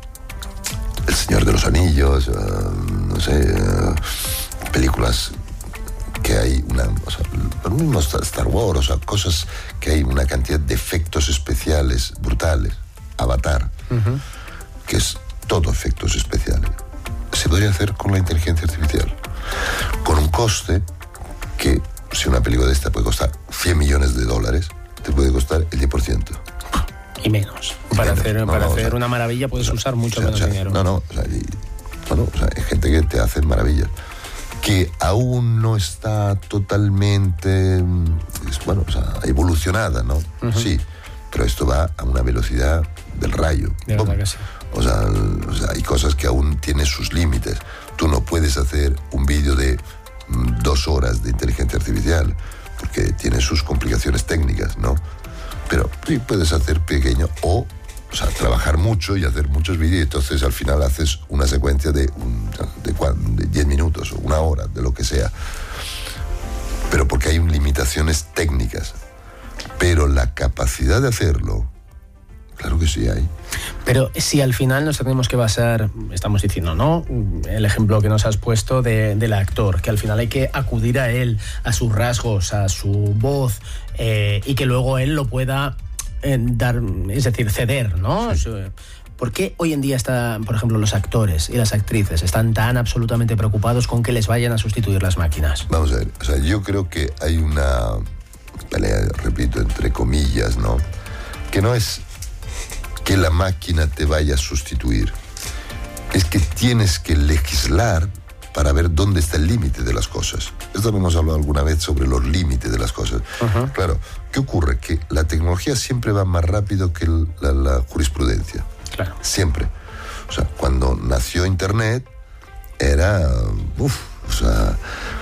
El Señor de los Anillos, uh, no sé, uh, películas que hay una, o sea, lo mismo Star Wars, o sea, cosas que hay una cantidad de efectos especiales brutales. Avatar, uh-huh. que es todo efectos especiales. Se podría hacer con la inteligencia artificial, con un coste que, si una película de esta puede costar cien millones de dólares, te puede costar el diez por ciento. Y menos. Y para menos. hacer, no, para no, hacer o sea, una maravilla puedes o sea, usar mucho o sea, menos o sea, dinero. No, no, o sea, y, bueno, o sea, hay gente que te hace maravillas. Que aún no está totalmente, bueno, o sea, evolucionada, ¿no? Uh-huh. Sí, pero esto va a una velocidad del rayo. De verdad que sí. O sea, o sea, hay cosas que aún tienen sus límites. Tú no puedes hacer un vídeo de mm, dos horas de inteligencia artificial porque tiene sus complicaciones técnicas, ¿no? Pero sí puedes hacer pequeño o, o sea, trabajar mucho y hacer muchos vídeos y entonces al final haces una secuencia de, de, de diez minutos o una hora, de lo que sea. Pero porque hay limitaciones técnicas. Pero la capacidad de hacerlo, claro que sí hay. Pero si al final nos tenemos que basar, estamos diciendo, ¿no? El ejemplo que nos has puesto de, del actor, que al final hay que acudir a él, a sus rasgos, a su voz, eh, y que luego él lo pueda eh, dar, es decir, ceder, ¿no? Sí. ¿Por qué hoy en día están, por ejemplo, los actores y las actrices están tan absolutamente preocupados con que les vayan a sustituir las máquinas? Vamos a ver, o sea, yo creo que hay una pelea, repito, entre comillas, ¿no? Que no es que la máquina te vaya a sustituir, es que tienes que legislar para ver dónde está el límite de las cosas. Esto lo hemos hablado alguna vez sobre los límites de las cosas. Uh-huh. Claro, ¿qué ocurre? Que la tecnología siempre va más rápido que el, la, la jurisprudencia. Claro. Siempre. O sea, cuando nació Internet era, uf, o sea,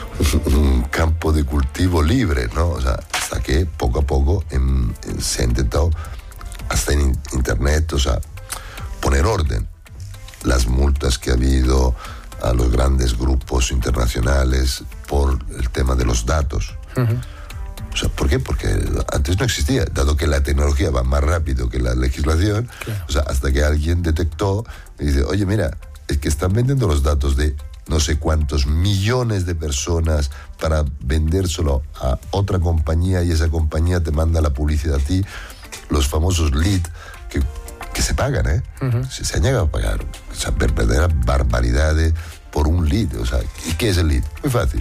un campo de cultivo libre, ¿no? O sea, hasta que poco a poco en, en, se ha intentado hasta en Internet, o sea, poner orden. Las multas que ha habido a los grandes grupos internacionales por el tema de los datos. Uh-huh. O sea, ¿por qué? Porque antes no existía, dado que la tecnología va más rápido que la legislación, claro. O sea, hasta que alguien detectó y dice, oye, mira, es que están vendiendo los datos de no sé cuántos millones de personas para vendérselo a otra compañía y esa compañía te manda la publicidad a ti, los famosos lead que, que se pagan, ¿eh? Uh-huh. Se, se han llegado a pagar, o sea, verdaderas barbaridades por un lead. O sea, ¿y qué es el lead? Muy fácil.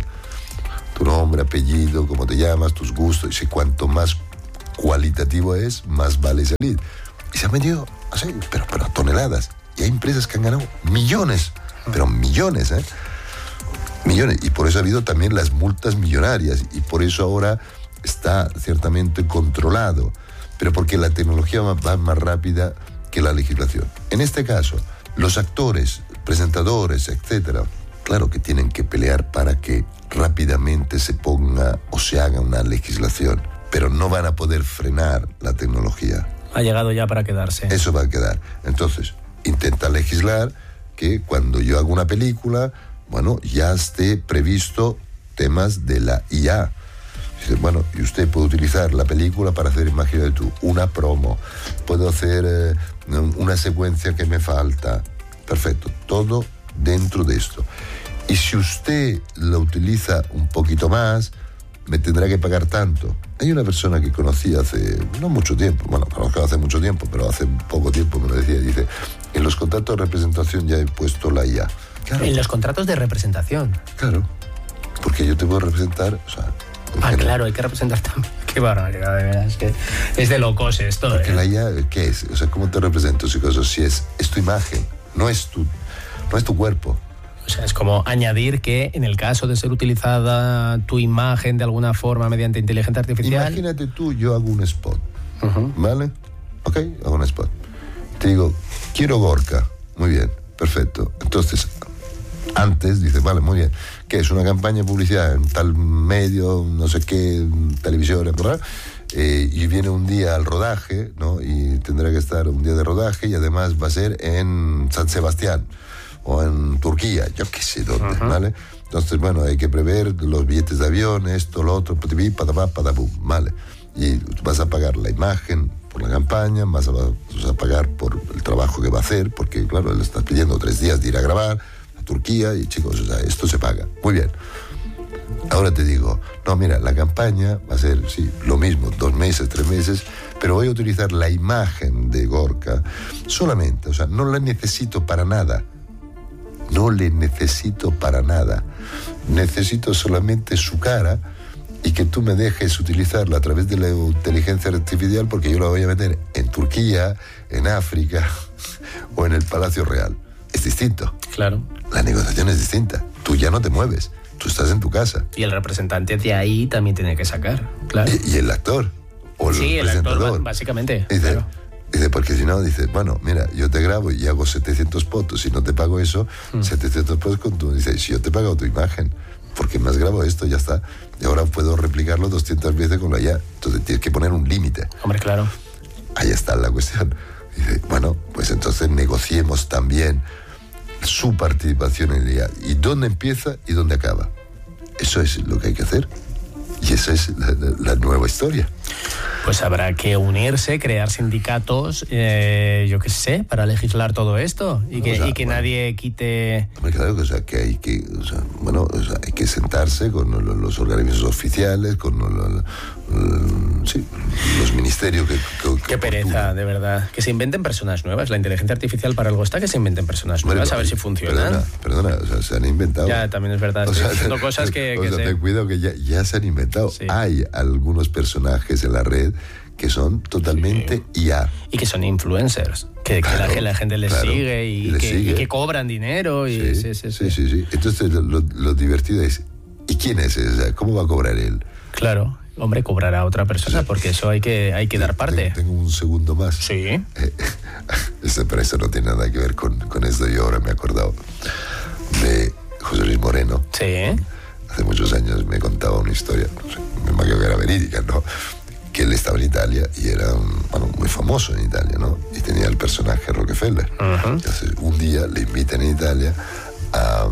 Tu nombre, apellido, cómo te llamas, tus gustos, y cuanto más cualitativo es, más vale ese lead. Y se han vendido, así, pero, pero a toneladas. Y hay empresas que han ganado millones, pero millones, ¿eh? Millones. Y por eso ha habido también las multas millonarias. Y por eso ahora está ciertamente controlado. Pero porque la tecnología va más rápida que la legislación. En este caso, los actores, presentadores, etcétera, claro que tienen que pelear para que rápidamente se ponga o se haga una legislación, pero no van a poder frenar la tecnología. Ha llegado ya para quedarse. Eso va a quedar. Entonces, intenta legislar que cuando yo hago una película, bueno, ya esté previsto temas de la I A. Dice, bueno, y usted puede utilizar la película para hacer, imagínate tú, una promo, puedo hacer eh, una secuencia que me falta. Perfecto, todo dentro de esto. Y si usted lo utiliza un poquito más, me tendrá que pagar tanto. Hay una persona que conocí hace no mucho tiempo, bueno, conozco hace mucho tiempo, pero hace poco tiempo me lo decía, dice, en los contratos de representación ya he puesto la I A. Claro. En los contratos de representación. Claro, porque yo te puedo representar, o sea... Ah, general. Claro, hay que representar también. Qué barbaridad, de verdad, es que es de locos esto. Porque ¿eh? la I A, ¿qué es? O sea, ¿cómo te represento? Si, si es, es tu imagen, no es tu, no es tu cuerpo. O sea, es como añadir que en el caso de ser utilizada tu imagen de alguna forma mediante inteligencia artificial... Imagínate tú, yo hago un spot, uh-huh. ¿vale? Ok, hago un spot. Te digo, quiero Gorka. Muy bien, perfecto. Entonces, antes dices, vale, muy bien. ¿Qué es? Una campaña de publicidad en tal medio, no sé qué, televisión, ¿verdad? Eh, y viene un día al rodaje, ¿no? Y tendrá que estar un día de rodaje y además va a ser en San Sebastián o en Turquía, yo qué sé dónde, uh-huh. ¿vale? Entonces, bueno, hay que prever los billetes de avión, esto, lo otro, patapá, patapum, ¿vale? Y vas a pagar la imagen por la campaña, vas a, vas a pagar por el trabajo que va a hacer, porque, claro, le estás pidiendo tres días de ir a grabar a Turquía y, chicos, o sea, esto se paga. Muy bien. Ahora te digo, no, mira, la campaña va a ser, sí, lo mismo, dos meses, tres meses, pero voy a utilizar la imagen de Gorka solamente, o sea, no la necesito para nada. No le necesito para nada. Necesito solamente su cara y que tú me dejes utilizarla a través de la inteligencia artificial, porque yo la voy a meter en Turquía, en África o en el Palacio Real. Es distinto. Claro. La negociación es distinta. Tú ya no te mueves. Tú estás en tu casa. Y el representante de ahí también tiene que sacar. Claro. Y, y el actor. O el sí, presentador. El actor, básicamente. Dice, claro. Dice, porque si no, dice, bueno, mira, yo te grabo y hago setecientos fotos, si no te pago eso, mm. setecientos fotos con tu... Dice, si yo te pago tu imagen, porque me has grabado esto, ya está. Y ahora puedo replicarlo doscientas veces con la I A. Entonces tienes que poner un límite. Hombre, claro. Ahí está la cuestión. Dice, bueno, pues entonces negociemos también su participación en la I A. ¿Y dónde empieza y dónde acaba? Eso es lo que hay que hacer. Y esa es la, la, la nueva historia. Pues habrá que unirse, crear sindicatos, eh, yo qué sé, para legislar todo esto y que, o sea, y que bueno, nadie quite... Claro, o sea, que hay que, o sea, bueno, o sea, hay que sentarse con los, los organismos oficiales, con los, los, los, sí, los ministerios que... que Qué pereza, de verdad. Que se inventen personas nuevas. La inteligencia artificial para algo está, que se inventen personas nuevas, bueno, a ver si funcionan. Perdona, perdona, o sea, se han inventado. Ya, también es verdad. Estoy o sea, diciendo cosas que... O que sea, sé. ten cuidado que ya, ya se han inventado. Sí. Hay algunos personajes en la red que son totalmente sí. I A. Y que son influencers, que, claro, que, la, que la gente les claro, sigue, y, y les que, sigue y que cobran dinero. Y, sí, sí, sí, sí, sí, sí. Entonces lo, lo divertido es, ¿y quién es ese? ¿Cómo va a cobrar él? Claro, hombre, cobrará a otra persona, porque eso hay que, hay que dar parte. Tengo un segundo más. Sí. Este, pero eso no tiene nada que ver con, con esto. Yo ahora me he acordado de José Luis Moreno. Sí. Hace muchos años me contaba una historia, no sé, me imagino que era verídica, ¿no? Que él estaba en Italia y era, bueno, muy famoso en Italia, ¿no? Y tenía el personaje Rockefeller. Uh-huh. Entonces, un día le invitan en Italia a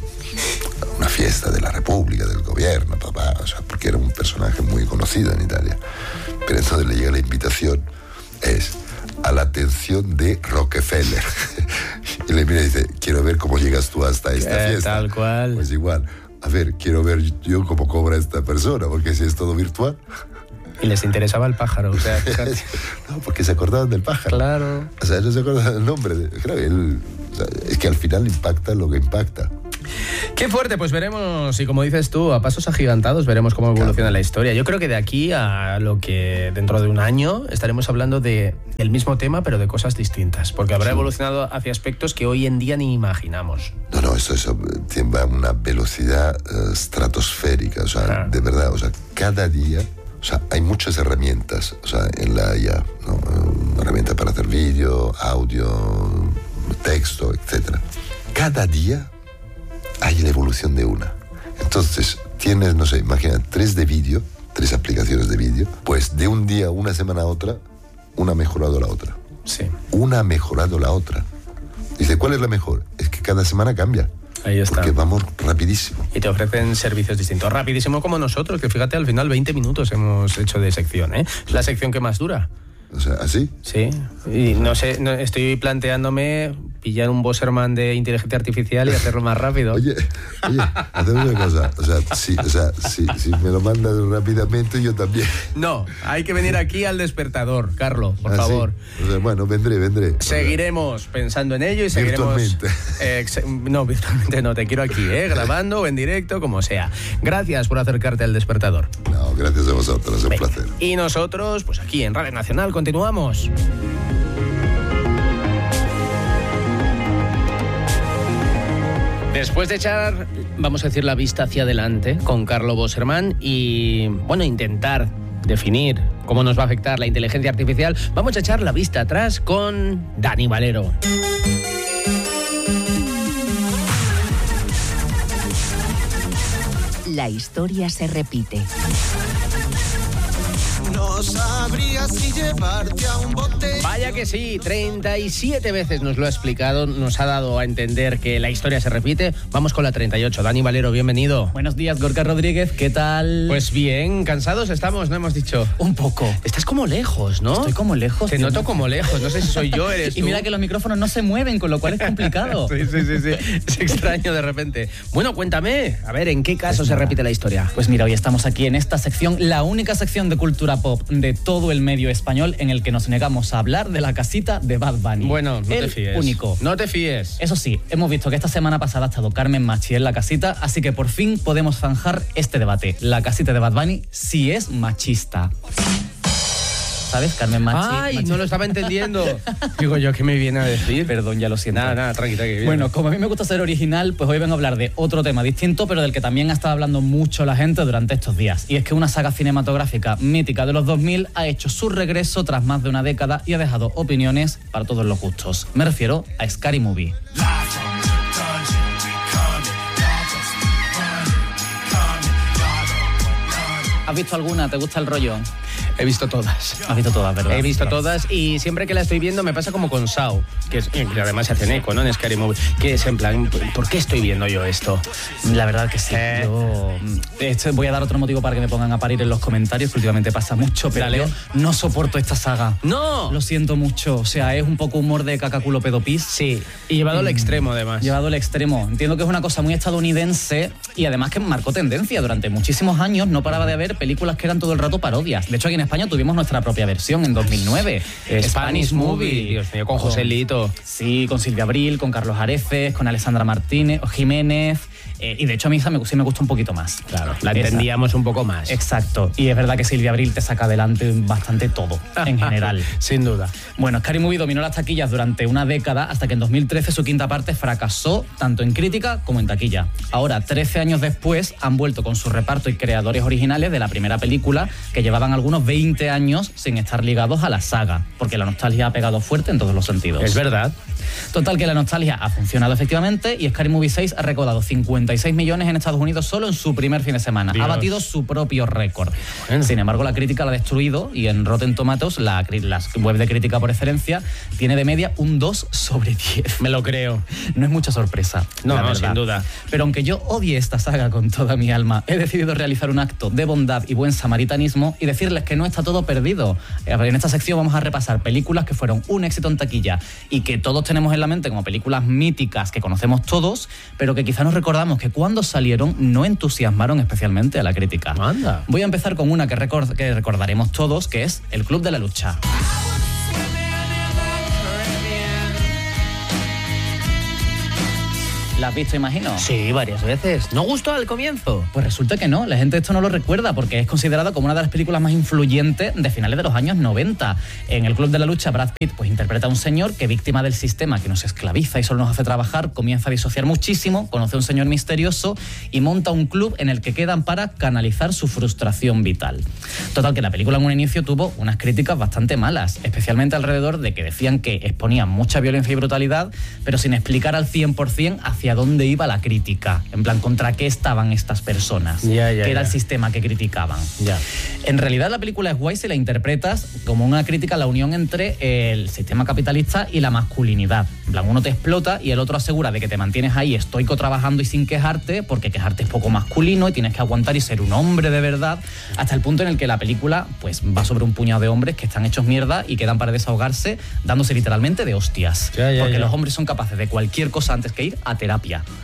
una fiesta de la República, del gobierno, papá, o sea, porque era un personaje muy conocido en Italia. Pero entonces le llega la invitación, es a la atención de Rockefeller. Y le mira y dice, quiero ver cómo llegas tú hasta esta eh, fiesta. Tal cual. Pues igual, a ver, quiero ver yo cómo cobra esta persona, porque si es todo virtual. Y les interesaba el pájaro, o sea, no, porque se acordaban del pájaro. Claro. O sea, no se acordaban del nombre. Claro, él, o sea, es que al final impacta lo que impacta. Qué fuerte, pues veremos, y como dices tú, a pasos agigantados veremos cómo evoluciona claro. la historia. Yo creo que de aquí a lo que dentro de un año estaremos hablando de el mismo tema, pero de cosas distintas, porque habrá sí. evolucionado hacia aspectos que hoy en día ni imaginamos. No, no, eso, eso va a una velocidad uh, estratosférica, o sea, ah. de verdad, o sea, cada día, o sea, hay muchas herramientas, o sea, en la I A, ¿no? Herramientas para hacer vídeo, audio, texto, etcétera. Cada día hay la evolución de una. Entonces, tienes, no sé, imagina, tres de vídeo, tres aplicaciones de vídeo, pues de un día, una semana a otra, una ha mejorado la otra. Sí. Una ha mejorado la otra. Dice, ¿cuál es la mejor? Es que cada semana cambia. Ahí está. Porque vamos rapidísimo. Y te ofrecen servicios distintos. Rapidísimo como nosotros, que fíjate, al final veinte minutos hemos hecho de sección, ¿eh? Es la sección que más dura. O sea, ¿así? Sí. Y no sé, no, estoy planteándome pillar un Bosserman de inteligencia artificial y hacerlo más rápido. Oye, oye, hacemos una cosa. O sea, si, o sea, si, si me lo mandas rápidamente, yo también. No, hay que venir aquí al despertador, Carlos, por ¿Ah, favor. Sí? O sea, bueno, vendré, vendré. Seguiremos pensando en ello y seguiremos... Virtualmente. Eh, no, virtualmente no, te quiero aquí, ¿eh? Grabando o en directo, como sea. Gracias por acercarte al despertador. No, gracias a vosotros, es un Venga. placer. Y nosotros, pues aquí en Radio Nacional, continuamos. Después de echar, vamos a decir, la vista hacia adelante con Carlo Bosserman y, bueno, intentar definir cómo nos va a afectar la inteligencia artificial, vamos a echar la vista atrás con Dani Valero. La historia se repite. No sabría si llevarte a un bote. Vaya que sí, treinta y siete veces nos lo ha explicado, nos ha dado a entender que la historia se repite. Vamos con la treinta y ocho. Dani Valero, bienvenido. Buenos días, Gorka Rodríguez, ¿qué tal? Pues bien, cansados estamos, ¿no hemos dicho? Un poco. Estás como lejos, ¿no? Estoy como lejos. Te noto como lejos, no sé si soy yo, eres tú. Y mira que los micrófonos no se mueven, con lo cual es complicado. sí, sí, sí, sí, es extraño de repente. Bueno, cuéntame, a ver, ¿en qué caso pues se nada. repite la historia? Pues mira, hoy estamos aquí en esta sección, la única sección de cultura pop de todo el medio español en el que nos negamos a hablar de la casita de Bad Bunny. Bueno, no el te fíes. único. No te fíes. Eso sí, hemos visto que esta semana pasada ha estado Carmen Machi en la casita, así que por fin podemos zanjar este debate. La casita de Bad Bunny sí es machista. ¿Sabes? Carmen Machi. Ay, Machi. no lo estaba entendiendo. Digo yo, ¿qué me viene a decir? Perdón, ya lo siento. Nada, nada, tranqui, tranqui. Bueno, como a mí me gusta ser original, pues hoy vengo a hablar de otro tema distinto, pero del que también ha estado hablando mucho la gente durante estos días. Y es que una saga cinematográfica mítica de los dos mil ha hecho su regreso tras más de una década y ha dejado opiniones para todos los gustos. Me refiero a Scary Movie. ¿Has visto alguna? ¿Te gusta el rollo? He visto todas. Has visto todas, ¿verdad? He visto claro. todas y siempre que la estoy viendo me pasa como con Saw, que, es, que además se hacen eco, ¿no? En Scary Movie, que es en plan, ¿por qué estoy viendo yo esto? La verdad que sí. Eh. Yo este, voy a dar otro motivo para que me pongan a parir en los comentarios, que últimamente pasa mucho, pero Dale. yo no soporto esta saga. ¡No! Lo siento mucho. O sea, es un poco humor de cacaculo pedopis. Sí, y llevado al mm, extremo, además. Llevado al extremo. Entiendo que es una cosa muy estadounidense y además que marcó tendencia. Durante muchísimos años no paraba de haber películas que eran todo el rato parodias. De hecho, aquí en España tuvimos nuestra propia versión en dos mil nueve. Spanish, Spanish Movie. Dios mío, con José Lito. Sí, con Silvia Abril, con Carlos Areces, con Alessandra Martínez, Jiménez. Eh, y de hecho a mí esa me, sí me gusta un poquito más. Claro, la entendíamos esa. un poco más. Exacto. Y es verdad que Silvia Abril te saca adelante bastante todo, en general. Sin duda. Bueno, Scary Movie dominó las taquillas durante una década hasta que en dos mil trece su quinta parte fracasó tanto en crítica como en taquilla. Ahora, trece años después, han vuelto con su reparto y creadores originales de la primera película, que llevaban algunos veinte años sin estar ligados a la saga, porque la nostalgia ha pegado fuerte en todos los sentidos. Es verdad. Total, que la nostalgia ha funcionado efectivamente y Scary Movie seis ha recaudado cincuenta y seis millones en Estados Unidos solo en su primer fin de semana. Dios. Ha batido su propio récord. Bueno. Sin embargo, la crítica la ha destruido y en Rotten Tomatoes, la, la web de crítica por excelencia, tiene de media un dos sobre diez. Me lo creo. No es mucha sorpresa. No, la no, verdad. sin duda. Pero aunque yo odie esta saga con toda mi alma, he decidido realizar un acto de bondad y buen samaritanismo y decirles que no está todo perdido. En esta sección vamos a repasar películas que fueron un éxito en taquilla y que todos tenemos en la mente como películas míticas que conocemos todos, pero que quizá nos recordamos que cuando salieron no entusiasmaron especialmente a la crítica. Anda. Voy a empezar con una que, record que recordaremos todos, que es El Club de la Lucha. ¿La has visto, imagino? Sí, varias veces. ¿No gustó al comienzo? Pues resulta que no, la gente esto no lo recuerda porque es considerada como una de las películas más influyentes de finales de los años noventa. En El Club de la Lucha, Brad Pitt pues interpreta a un señor que, víctima del sistema que nos esclaviza y solo nos hace trabajar, comienza a disociar muchísimo, conoce a un señor misterioso y monta un club en el que quedan para canalizar su frustración vital. Total, que la película en un inicio tuvo unas críticas bastante malas, especialmente alrededor de que decían que exponía mucha violencia y brutalidad, pero sin explicar al cien por ciento hacia dónde iba la crítica, en plan, contra qué estaban estas personas, ya, ya, qué era ya. el sistema que criticaban. Ya. En realidad la película es guay si la interpretas como una crítica a la unión entre el sistema capitalista y la masculinidad. En plan, uno te explota y el otro asegura de que te mantienes ahí estoico trabajando y sin quejarte, porque quejarte es poco masculino y tienes que aguantar y ser un hombre de verdad, hasta el punto en el que la película pues va sobre un puñado de hombres que están hechos mierda y quedan para desahogarse dándose literalmente de hostias. Ya, ya, porque ya. los hombres son capaces de cualquier cosa antes que ir a terapia.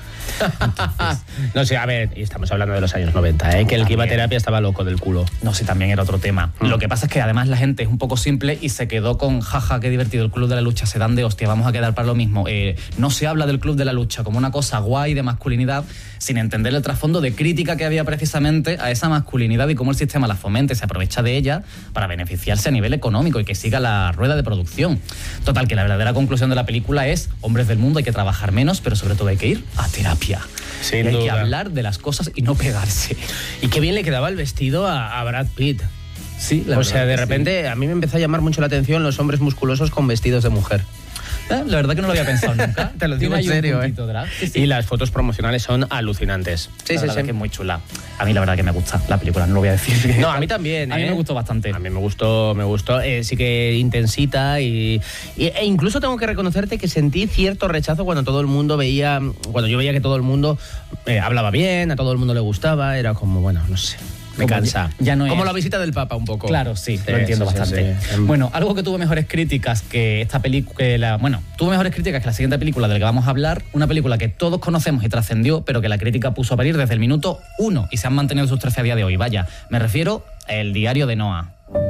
Entonces, no sé, a ver, y estamos hablando de los años noventa, ¿eh? Que el que iba a terapia estaba loco del culo. No sé, también era otro tema. Mm. Lo que pasa es que además la gente es un poco simple y se quedó con jaja, qué divertido, el Club de la Lucha, se dan de hostia, vamos a quedar para lo mismo. Eh, no se habla del Club de la Lucha como una cosa guay de masculinidad, sin entender el trasfondo de crítica que había precisamente a esa masculinidad y cómo el sistema la fomenta y se aprovecha de ella para beneficiarse a nivel económico y que siga la rueda de producción. Total, que la verdadera conclusión de la película es: hombres del mundo, hay que trabajar menos, pero sobre todo hay que ir a terapia. Sin y hay duda. que hablar de las cosas y no pegarse. Y qué bien le quedaba el vestido a, a Brad Pitt. Sí, la o verdad sea, de que repente sí. a mí me empezó a llamar mucho la atención los hombres musculosos con vestidos de mujer. Eh, la verdad que no lo había pensado nunca. Te lo digo Tiene en ahí un serio, puntito ¿eh? drag. Sí, sí. Y las fotos promocionales son alucinantes. Sí, sí, sí. Que es muy chula. A mí la verdad que me gusta la película, no lo voy a decir. No, a mí también. A mí ¿eh? me gustó bastante. A mí me gustó, me gustó. Eh, sí que intensita y, y e incluso tengo que reconocerte que sentí cierto rechazo cuando todo el mundo veía, cuando yo veía que todo el mundo eh, hablaba bien, a todo el mundo le gustaba, era como, bueno, no sé. Me Como cansa. Ya, ya no Como es. la visita del Papa, un poco. Claro, sí, Sí, lo entiendo sí, sí, bastante. sí. Bueno, algo que tuvo mejores críticas que esta película. Bueno, tuvo mejores críticas que la siguiente película de la que vamos a hablar. Una película que todos conocemos y trascendió, pero que la crítica puso a parir desde el minuto uno y se han mantenido sus trece a día de hoy. Vaya, me refiero a El Diario de Noah.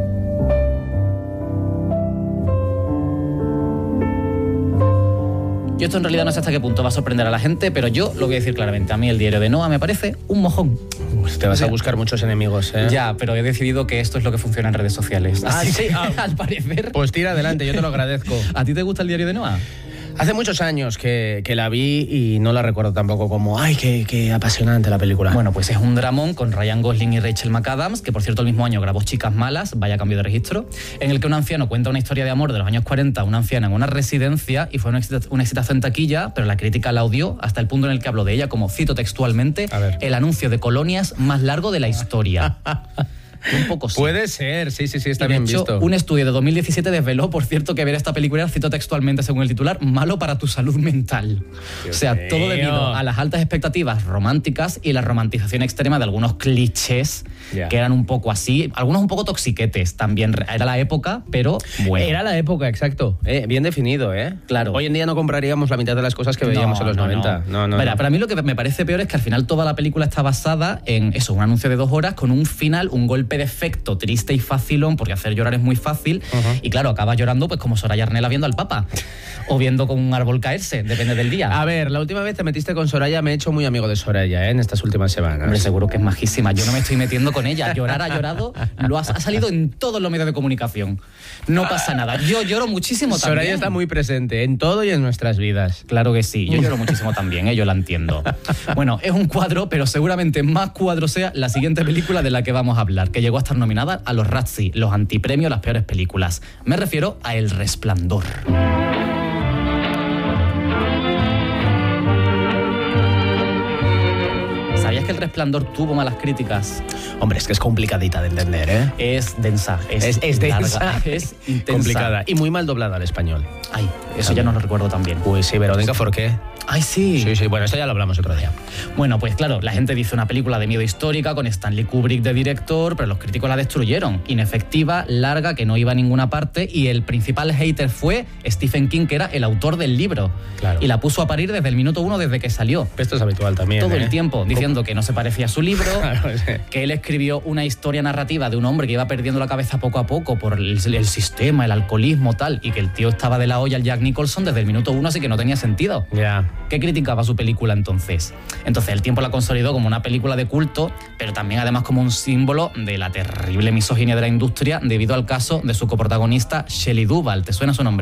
Yo esto en realidad no sé hasta qué punto va a sorprender a la gente, pero yo lo voy a decir claramente. A mí El Diario de Noah me parece un mojón. Pues te vas a buscar muchos enemigos, ¿eh? Ya, pero he decidido que esto es lo que funciona en redes sociales. Ah, Así sí, que, ah, al parecer. Pues tira adelante, yo te lo agradezco. ¿A ti te gusta El Diario de Noah? Hace muchos años que, que la vi y no la recuerdo tampoco como, ay, qué, qué apasionante la película. Bueno, pues es un dramón con Ryan Gosling y Rachel McAdams, que por cierto el mismo año grabó Chicas Malas, vaya cambio de registro, en el que un anciano cuenta una historia de amor de los años cuarenta, una anciana en una residencia, y fue un exitazo, un exitazo en taquilla, pero la crítica la odió hasta el punto en el que habló de ella como, cito textualmente, el anuncio de colonias más largo de la historia. Un poco sí. Puede ser, sí, sí, sí, está Y de bien hecho, visto. Un estudio de dos mil diecisiete desveló, por cierto, que ver esta película, cito textualmente según el titular, malo para tu salud mental. Dios o sea, mío. todo debido a las altas expectativas románticas y la romantización extrema de algunos clichés yeah. que eran un poco así, algunos un poco toxiquetes también. Era la época, pero bueno. Era la época, exacto. Eh, bien definido, ¿eh? Claro. Hoy en día no compraríamos la mitad de las cosas que veíamos no, en los no, noventa. No, no, no, Mira, no. Para mí lo que me parece peor es que al final toda la película está basada en eso, un anuncio de dos horas con un final, un golpe de efecto triste y facilón, porque hacer llorar es muy fácil. Uh-huh. Y claro, acabas llorando pues como Soraya Arnela viendo al Papa. O viendo con un árbol caerse, depende del día. A ver, la última vez te metiste con Soraya, me he hecho muy amigo de Soraya, ¿eh? En estas últimas semanas. Hombre, seguro que es majísima. Yo no me estoy metiendo con ella. Llorar ha llorado, lo ha, ha salido en todos los medios de comunicación. No pasa nada. Yo lloro muchísimo también. Soraya está muy presente en todo y en nuestras vidas. Claro que sí. Yo lloro muchísimo también, ¿eh? Yo la entiendo. Bueno, es un cuadro, pero seguramente más cuadro sea la siguiente película de la que vamos a hablar, que llegó a estar nominada a los Razzie, los antipremios, las peores películas. Me refiero a El Resplandor. ¿Sabías que El Resplandor tuvo malas críticas? Hombre, es que es complicadita de entender, ¿eh? Es densa, es, es, es densa, larga, es intensa. Complicada y muy mal doblada al español. Ay, eso también. Ya no lo recuerdo tan bien. Pues sí, Verónica Forqué. Ay, sí. Sí, sí, bueno, esto ya lo hablamos otro día. Bueno, pues claro, la gente dice una película de miedo histórica con Stanley Kubrick de director, pero los críticos la destruyeron. Inefectiva, larga, que no iba a ninguna parte, y el principal hater fue Stephen King, que era el autor del libro. Claro. Y la puso a parir desde el minuto uno, desde que salió. Esto es habitual también. Todo ¿eh? el tiempo, diciendo ¿Cómo? que no se parecía a su libro, claro, sí. que él escribió una historia narrativa de un hombre que iba perdiendo la cabeza poco a poco por el, el sistema, el alcoholismo, tal, y que el tío estaba de la olla al Jack Nicholson desde el minuto uno, así que no tenía sentido. Ya. Yeah. ¿Qué criticaba su película entonces? Entonces el tiempo la consolidó como una película de culto, pero también además como un símbolo de la terrible misoginia de la industria debido al caso de su coprotagonista Shelley Duvall. ¿Te suena su nombre?